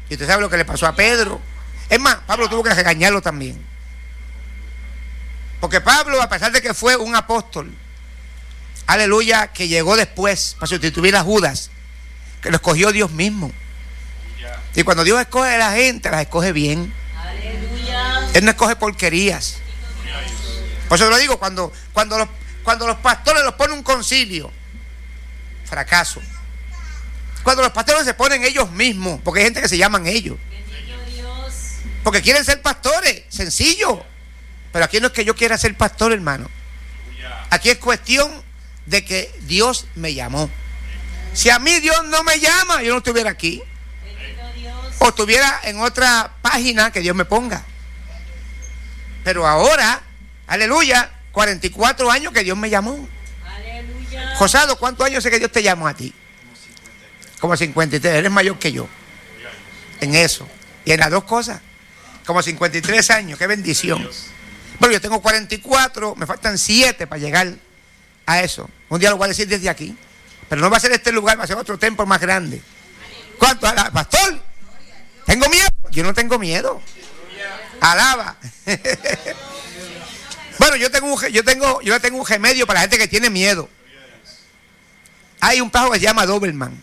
Speaker 1: Y usted sabe lo que le pasó a Pedro. Es más, Pablo tuvo que regañarlo también. Porque Pablo, a pesar de que fue un apóstol, aleluya, que llegó después para sustituir a Judas, que lo escogió Dios mismo. Y cuando Dios escoge a la gente, las escoge bien.
Speaker 2: Aleluya.
Speaker 1: Él no escoge porquerías. Por eso lo digo, cuando, cuando, los, cuando los pastores los ponen un concilio, fracaso. Cuando los pastores se ponen ellos mismos, porque hay gente que se llaman ellos,
Speaker 2: Bendito Dios.
Speaker 1: porque quieren ser pastores, sencillo. Pero aquí no es que yo quiera ser pastor, hermano. Aquí es cuestión de que Dios me llamó. Si a mí Dios no me llama, yo no estuviera aquí.
Speaker 2: Bendito Dios.
Speaker 1: O estuviera en otra página que Dios me ponga. Pero ahora, aleluya, cuarenta y cuatro años que Dios me llamó.
Speaker 2: Aleluya.
Speaker 1: Josado, ¿cuántos años sé que Dios te llamó a ti? Como cincuenta y tres, eres mayor que yo. En eso. Y en las dos cosas. Como cincuenta y tres años, qué bendición. Bueno, yo tengo cuarenta y cuatro, me faltan siete para llegar a eso. Un día lo voy a decir desde aquí. Pero no va a ser este lugar, va a ser otro templo más grande. ¿Cuánto? Pastor, ¿tengo miedo? Yo no tengo miedo. Alaba. Bueno, yo tengo, un, yo tengo, yo tengo un remedio para la gente que tiene miedo. Hay un pejo que se llama Doberman.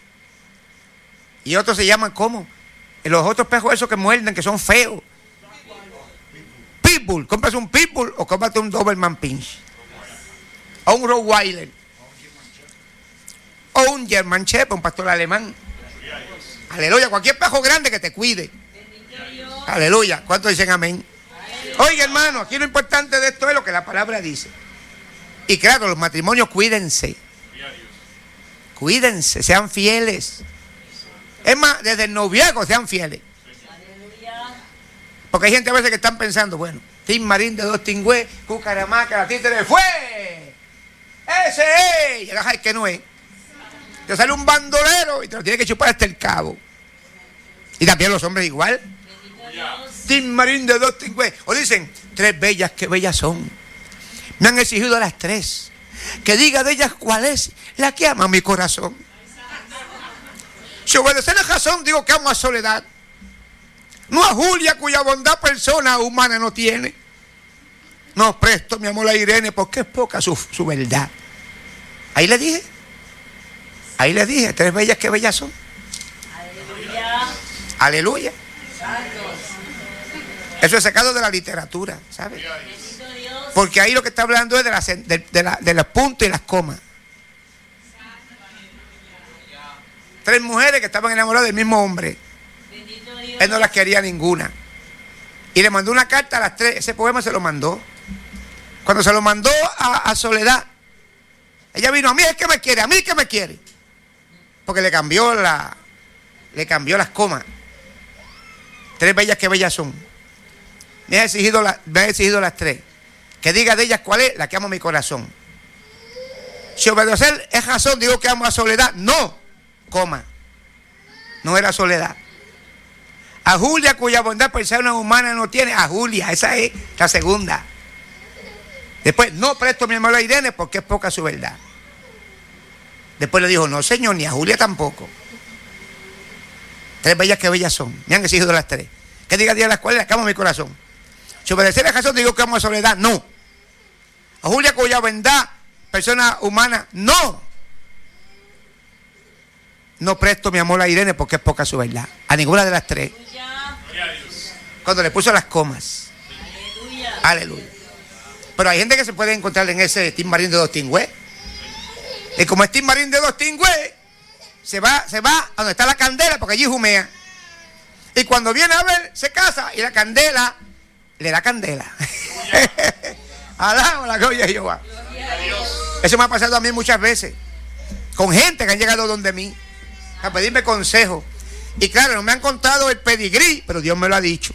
Speaker 1: Y otros se llaman, ¿cómo? Los otros pejos esos que muerden, que son feos. Pitbull. Cómprate un Pitbull o cómprate un Doberman Pinsch. O un Rottweiler. O un German Shepherd, un pastor alemán. Aleluya. Cualquier pejo grande que te cuide. Aleluya. ¿Cuántos dicen amén? Oiga, hermano, aquí lo importante de esto es lo que la palabra dice. Y claro, los matrimonios, cuídense. Cuídense, sean fieles. Es más, desde el noviazgo sean fieles. Porque hay gente a veces que están pensando, bueno, Tim Marín de Dos Tingües, Cucaramaca, la títere, ¡fue! ¡Ese es! Y el que no es. Te sale un bandolero y te lo tiene que chupar hasta el cabo. Y también los hombres igual. Tim Marín de Dos Tingües. O dicen, tres bellas, qué bellas son. Me han exigido a las tres que diga de ellas cuál es la que ama mi corazón. Si obedecer a Jasón, digo que amo a Soledad. No a Julia, cuya bondad persona humana no tiene. No presto mi amor a Irene, porque es poca su, su verdad. Ahí le dije. Ahí le dije, tres bellas, qué bellas son.
Speaker 2: Aleluya.
Speaker 1: Aleluya.
Speaker 2: Santos.
Speaker 1: Eso es sacado de la literatura, ¿sabes?
Speaker 2: Bendito Dios.
Speaker 1: Porque ahí lo que está hablando es de, la, de, de, la, de los puntos y las comas. Tres mujeres que estaban enamoradas del mismo hombre.
Speaker 2: Bendito Dios.
Speaker 1: Él no las quería ninguna. Y le mandó una carta a las tres. Ese poema se lo mandó. Cuando se lo mandó a, a Soledad, ella vino, a mí es que me quiere, a mí es que me quiere. Porque le cambió la, le cambió las comas. Tres bellas que bellas son. Me ha exigido, la, me ha exigido las tres. Que diga de ellas cuál es la que amo mi corazón. Si obedecer es razón, digo que amo a Soledad. No, coma. No era Soledad. A Julia, cuya bondad persona humana no tiene. A Julia, esa es la segunda. Después, no presto mi amor a Irene porque es poca su verdad. Después le dijo, no señor, ni a Julia tampoco. Tres bellas que bellas son. Me han exigido las tres. Que diga día las cuales la que amo mi corazón. Si obedecer a razón, digo que amo a Soledad. No. A Julia, cuya bondad persona humana, no. No presto mi amor a Irene porque es poca su verdad. A ninguna de las tres. Cuando le puso las comas.
Speaker 2: Aleluya.
Speaker 1: Aleluya. Pero hay gente que se puede encontrar en ese Tim Marín de Dos Tingües. Y como es Tim Marín de Dos Tingües, se va, se va a donde está la candela porque allí humea. Y cuando viene a ver, se casa y la candela le da candela. Alaba la gloria de Jehová. Eso me ha pasado a mí muchas veces. Con gente que han llegado donde mí a pedirme consejo. Y claro, no me han contado el pedigrí, pero Dios me lo ha dicho.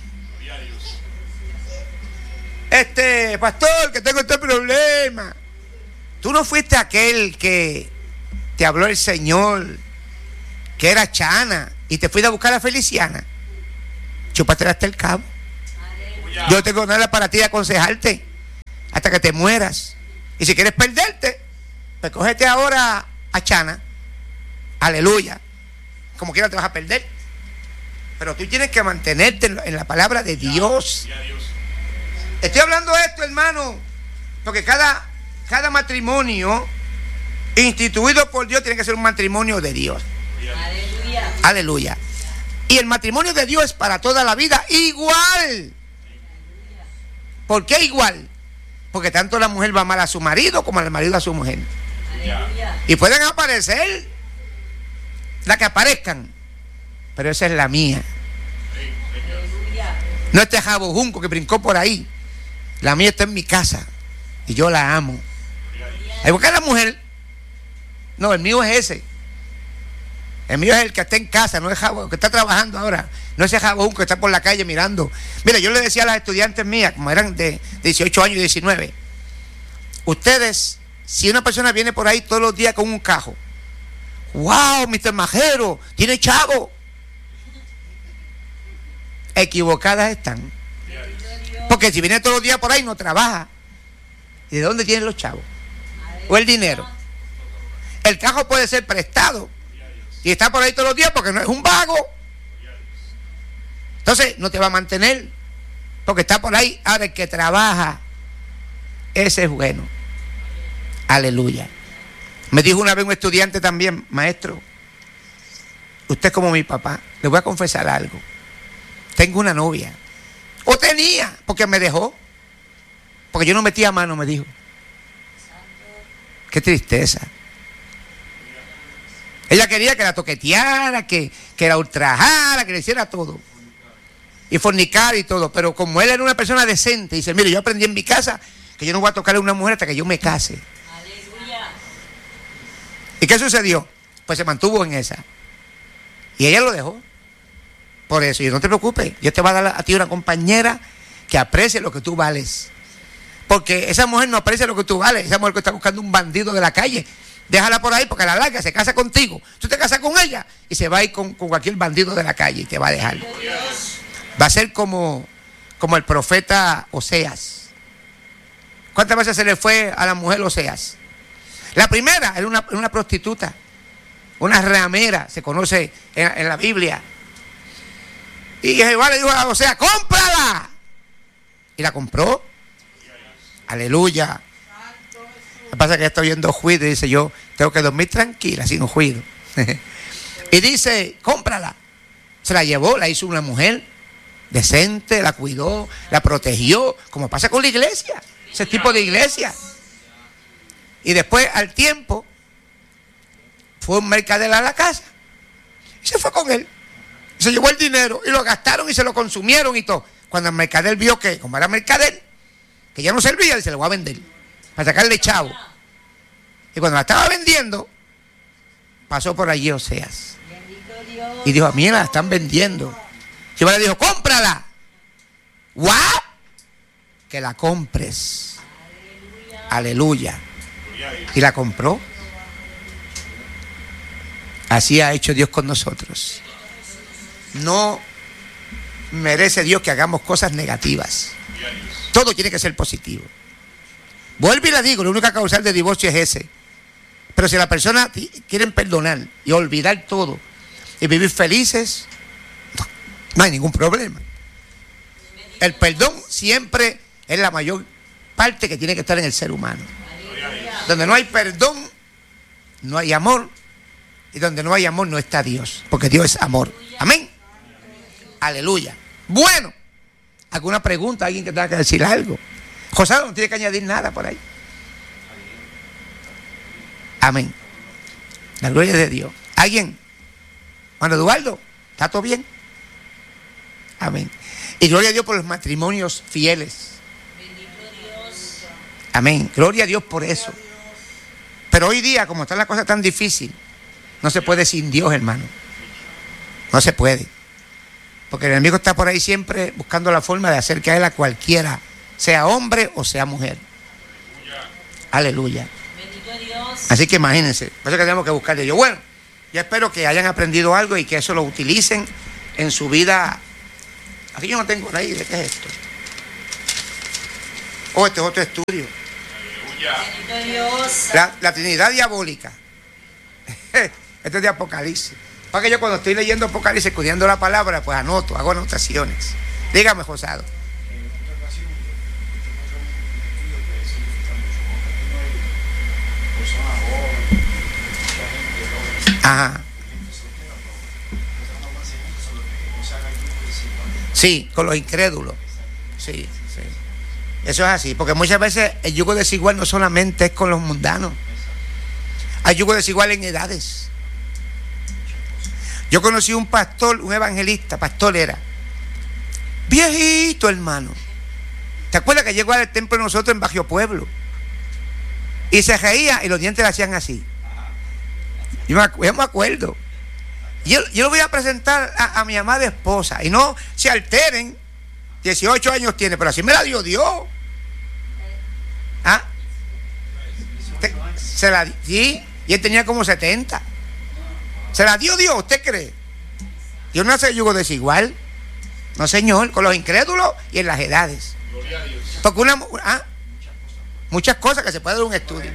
Speaker 1: Este, pastor, que tengo este problema. Tú no fuiste aquel que te habló el Señor, que era Chana, y te fuiste a buscar a Feliciana. Chúpate hasta el cabo. Aleluya. Yo tengo nada para ti de aconsejarte hasta que te mueras. Y si quieres perderte, pues cógete ahora a Chana. Aleluya. Como quiera te vas a perder. Pero tú tienes que mantenerte en la, en la palabra de Dios. Estoy hablando de esto, hermano, porque cada, cada matrimonio instituido por Dios tiene que ser un matrimonio de Dios.
Speaker 2: Aleluya.
Speaker 1: Aleluya. Y el matrimonio de Dios es para toda la vida igual. ¿Por qué igual? Porque tanto la mujer va a amar a su marido como el marido a su mujer.
Speaker 2: Aleluya.
Speaker 1: Y pueden aparecer las que aparezcan, pero esa es la mía.
Speaker 2: Aleluya.
Speaker 1: No este jabo junco que brincó por ahí. La mía está en mi casa y yo la amo. ¿Hay por qué la mujer? No, el mío es ese. El mío es el que está en casa, no es jabo, que está trabajando ahora. No es ese jabo junco que está por la calle mirando. Mira, yo le decía a las estudiantes mías, como eran de dieciocho años y diecinueve, ustedes, si una persona viene por ahí todos los días con un cajo, wow, mister Majero, tiene chavo. Equivocadas están. Porque si viene todos los días por ahí no trabaja. ¿Y de dónde tienen los chavos? O el dinero. El cajo puede ser prestado y está por ahí todos los días porque no es un vago. Entonces no te va a mantener porque está por ahí. Ahora el que trabaja, ese es bueno. Aleluya. Me dijo una vez un estudiante también, maestro, usted es como mi papá. Le voy a confesar algo. Tengo una novia. O tenía, porque me dejó. Porque yo no metía mano, me dijo. Qué tristeza. Ella quería que la toqueteara, que, que la ultrajara, que le hiciera todo. Y fornicar y todo. Pero como él era una persona decente, dice, mire, yo aprendí en mi casa que yo no voy a tocarle a una mujer hasta que yo me case.
Speaker 2: Aleluya.
Speaker 1: ¿Y qué sucedió? Pues se mantuvo en esa. Y ella lo dejó. Por eso, y no te preocupes, Dios te va a dar a ti una compañera que aprecie lo que tú vales. Porque esa mujer no aprecia lo que tú vales. Esa mujer que está buscando un bandido de la calle, déjala por ahí porque a la larga se casa contigo. Tú te casas con ella y se va a ir con, con cualquier bandido de la calle y te va a dejar. Va a ser como, como el profeta Oseas. ¿Cuántas veces se le fue a la mujer Oseas? La primera era una, una prostituta, una ramera, se conoce en, en la Biblia. Y Jehová le dijo a Oseas, cómprala. Y la compró. Aleluya. Lo que pasa es que está oyendo juicio y dice, yo tengo que dormir tranquila, sin juicio. Y dice, cómprala. Se la llevó, la hizo una mujer decente, la cuidó, la protegió, como pasa con la iglesia, ese tipo de iglesia. Y después, al tiempo, fue un mercader a la casa y se fue con él. Se llevó el dinero y lo gastaron y se lo consumieron y todo. Cuando el mercader vio que, como era mercader, que ya no servía, se lo voy a vender para sacarle chavo. Y cuando la estaba vendiendo, pasó por allí Oseas y dijo, a mí la están vendiendo. Jehová le dijo, cómprala. ¿What? Que la compres. Aleluya. Y la compró. Así ha hecho Dios con nosotros. No merece Dios que hagamos cosas negativas. Todo tiene que ser positivo. Vuelvo y le digo, lo único causal de divorcio es ese. Pero si la persona quieren perdonar y olvidar todo y vivir felices, no, no hay ningún problema. El perdón siempre es la mayor parte que tiene que estar en el ser humano. Donde no hay perdón, no hay amor. Y donde no hay amor no está Dios, porque Dios es amor. Amén. Aleluya. Bueno, ¿alguna pregunta? ¿Alguien que tenga que decir algo? José no tiene que añadir nada por ahí. Amén. La gloria es de Dios. ¿Alguien? Juan Eduardo, ¿está todo bien? Amén. Y gloria a Dios por los matrimonios fieles. Amén. Gloria a Dios por eso. Pero hoy día, como está la cosa tan difícil, no se puede sin Dios, hermano. No se puede. Porque el enemigo está por ahí siempre buscando la forma de hacer caer a cualquiera, sea hombre o sea mujer. Aleluya. Así que imagínense, por eso que tenemos que buscar de Dios. Bueno, yo espero que hayan aprendido algo y que eso lo utilicen en su vida. Aquí yo no tengo ahí, ¿de qué es esto? Oh, este es otro estudio. La, la Trinidad diabólica. Esto es de Apocalipsis. Para que yo cuando estoy leyendo Apocalipsis, estudiando la palabra, pues anoto, hago anotaciones. Dígame, Josado. Ajá. Sí, con los incrédulos. Sí, sí. Eso es así, porque muchas veces el yugo desigual no solamente es con los mundanos. Hay yugo desigual en edades. Yo conocí un pastor, un evangelista, pastor era, viejito, hermano. ¿Te acuerdas que llegó al templo de nosotros en Bajo Pueblo? Y se reía y los dientes le hacían así. Yo me, yo me acuerdo. Yo, yo lo voy a presentar a, a mi amada esposa. Y no se alteren. dieciocho años tiene, pero así me la dio Dios. ¿Ah? Te, se la sí, y él tenía como setenta. Se la dio Dios, ¿usted cree? Dios no hace yugo desigual. No, señor, con los incrédulos y en las edades. Porque una... ¿ah? Muchas cosas que se puede dar un estudio.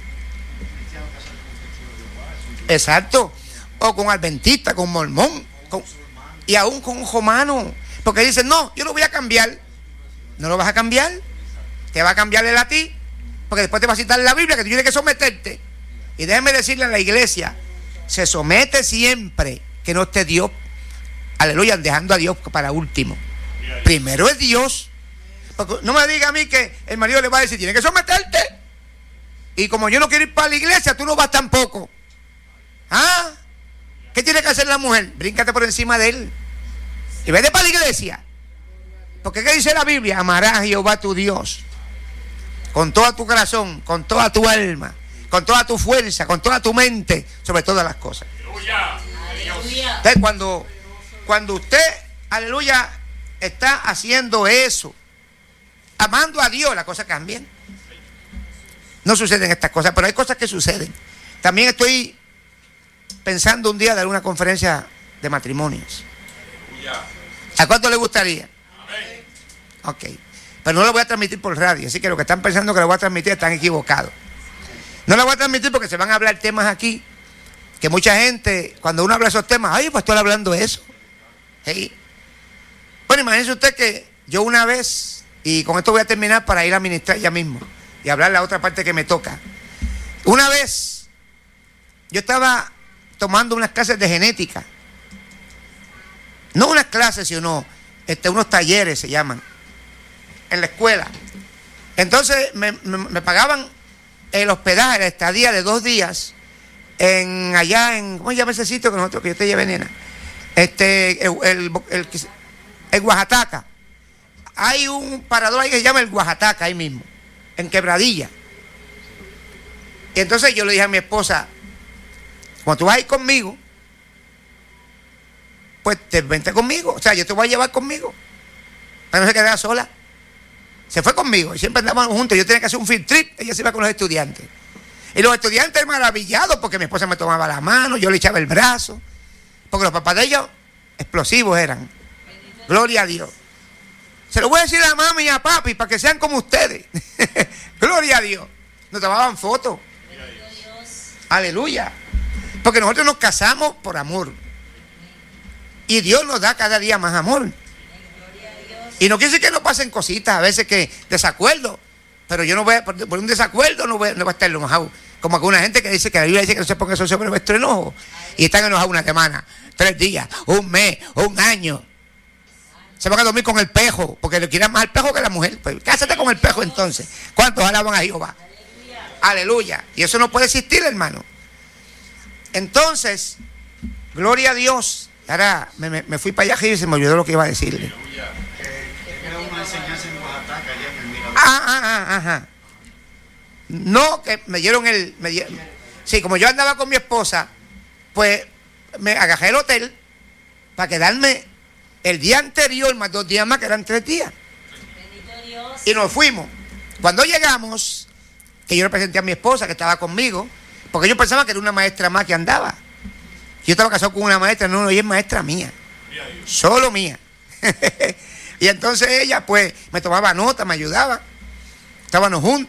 Speaker 1: Exacto. O con adventista, con mormón, con, y aún con un romano. Porque dicen, no, yo lo voy a cambiar. No lo vas a cambiar. Te va a cambiar él a ti. Porque después te va a citar la Biblia que tú tienes que someterte. Y déjeme decirle a la iglesia, se somete siempre que no esté Dios. Aleluya, dejando a Dios para último. Primero es Dios. Porque no me diga a mí que el marido le va a decir, tienes que someterte. Y como yo no quiero ir para la iglesia, tú no vas tampoco. ¿Ah? ¿Qué tiene que hacer la mujer? Bríncate por encima de él. Y vete para la iglesia. Porque ¿qué dice la Biblia? Amarás a Jehová tu Dios con todo tu corazón, con toda tu alma, con toda tu fuerza, con toda tu mente, sobre todas las cosas.
Speaker 2: Aleluya.
Speaker 1: Entonces, cuando, cuando usted, aleluya, está haciendo eso, amando a Dios, las cosas cambian. No suceden estas cosas, pero hay cosas que suceden. También estoy pensando un día dar una conferencia de matrimonios. ¿A cuánto le gustaría? Ok. Pero no lo voy a transmitir por radio, así que los que están pensando que lo voy a transmitir están equivocados. No lo voy a transmitir porque se van a hablar temas aquí que mucha gente, cuando uno habla de esos temas, ay, pastor hablando de eso. ¿Sí? Bueno, imagínese usted que yo una vez, y con esto voy a terminar para ir a ministrar ya mismo y hablar la otra parte que me toca. Una vez yo estaba tomando unas clases de genética. No unas clases, sino este, unos talleres se llaman, en la escuela. Entonces me, me, me pagaban el hospedaje, la estadía de dos días en allá en, ¿cómo se llama ese sitio que nosotros, que yo te llevé, nena? Este, el, el, el, el Oaxaca. Hay un parador ahí que se llama el Oaxaca, ahí mismo, en Quebradilla. Y entonces yo le dije a mi esposa, cuando tú vas a ir conmigo, pues te vente conmigo, o sea, yo te voy a llevar conmigo, para que no se quedara sola. Se fue conmigo, y siempre andábamos juntos, yo tenía que hacer un field trip, ella se iba con los estudiantes. Y los estudiantes maravillados, porque mi esposa me tomaba la mano, yo le echaba el brazo, porque los papás de ellos, explosivos eran. Gloria a Dios. Se lo voy a decir a mami y a papi, para que sean como ustedes. Gloria a Dios. Nos tomaban fotos. Aleluya. Porque nosotros nos casamos por amor. Y Dios nos da cada día más amor. Y no quiere decir que no pasen cositas, a veces que desacuerdo. Pero yo no voy a, por, por un desacuerdo no voy, no voy a estar enojado. Como alguna gente que dice que la Biblia dice que no se ponga eso sobre vuestro enojo. Y están enojados una semana, tres días, un mes, un año. Se van a dormir con el pejo, porque le quieren más al pejo que a la mujer. Pues cásate con el pejo entonces. ¿Cuántos alaban a Jehová? Aleluya. Aleluya. Y eso no puede existir, hermano. Entonces, gloria a Dios. Ahora me, me, me fui para allá y se me olvidó lo que iba a decirle. Ah, ah, ah, ajá. No, que me dieron el... Me dieron, sí, como yo andaba con mi esposa, pues me agarré el hotel para quedarme el día anterior, más dos días más, que eran tres días. Y nos fuimos. Cuando llegamos, que yo le presenté a mi esposa que estaba conmigo, porque yo pensaba que era una maestra más que andaba. Yo estaba casado con una maestra, no, no, ella es maestra mía. Solo mía. Y entonces ella, pues, me tomaba nota, me ayudaba. Estábamos juntos.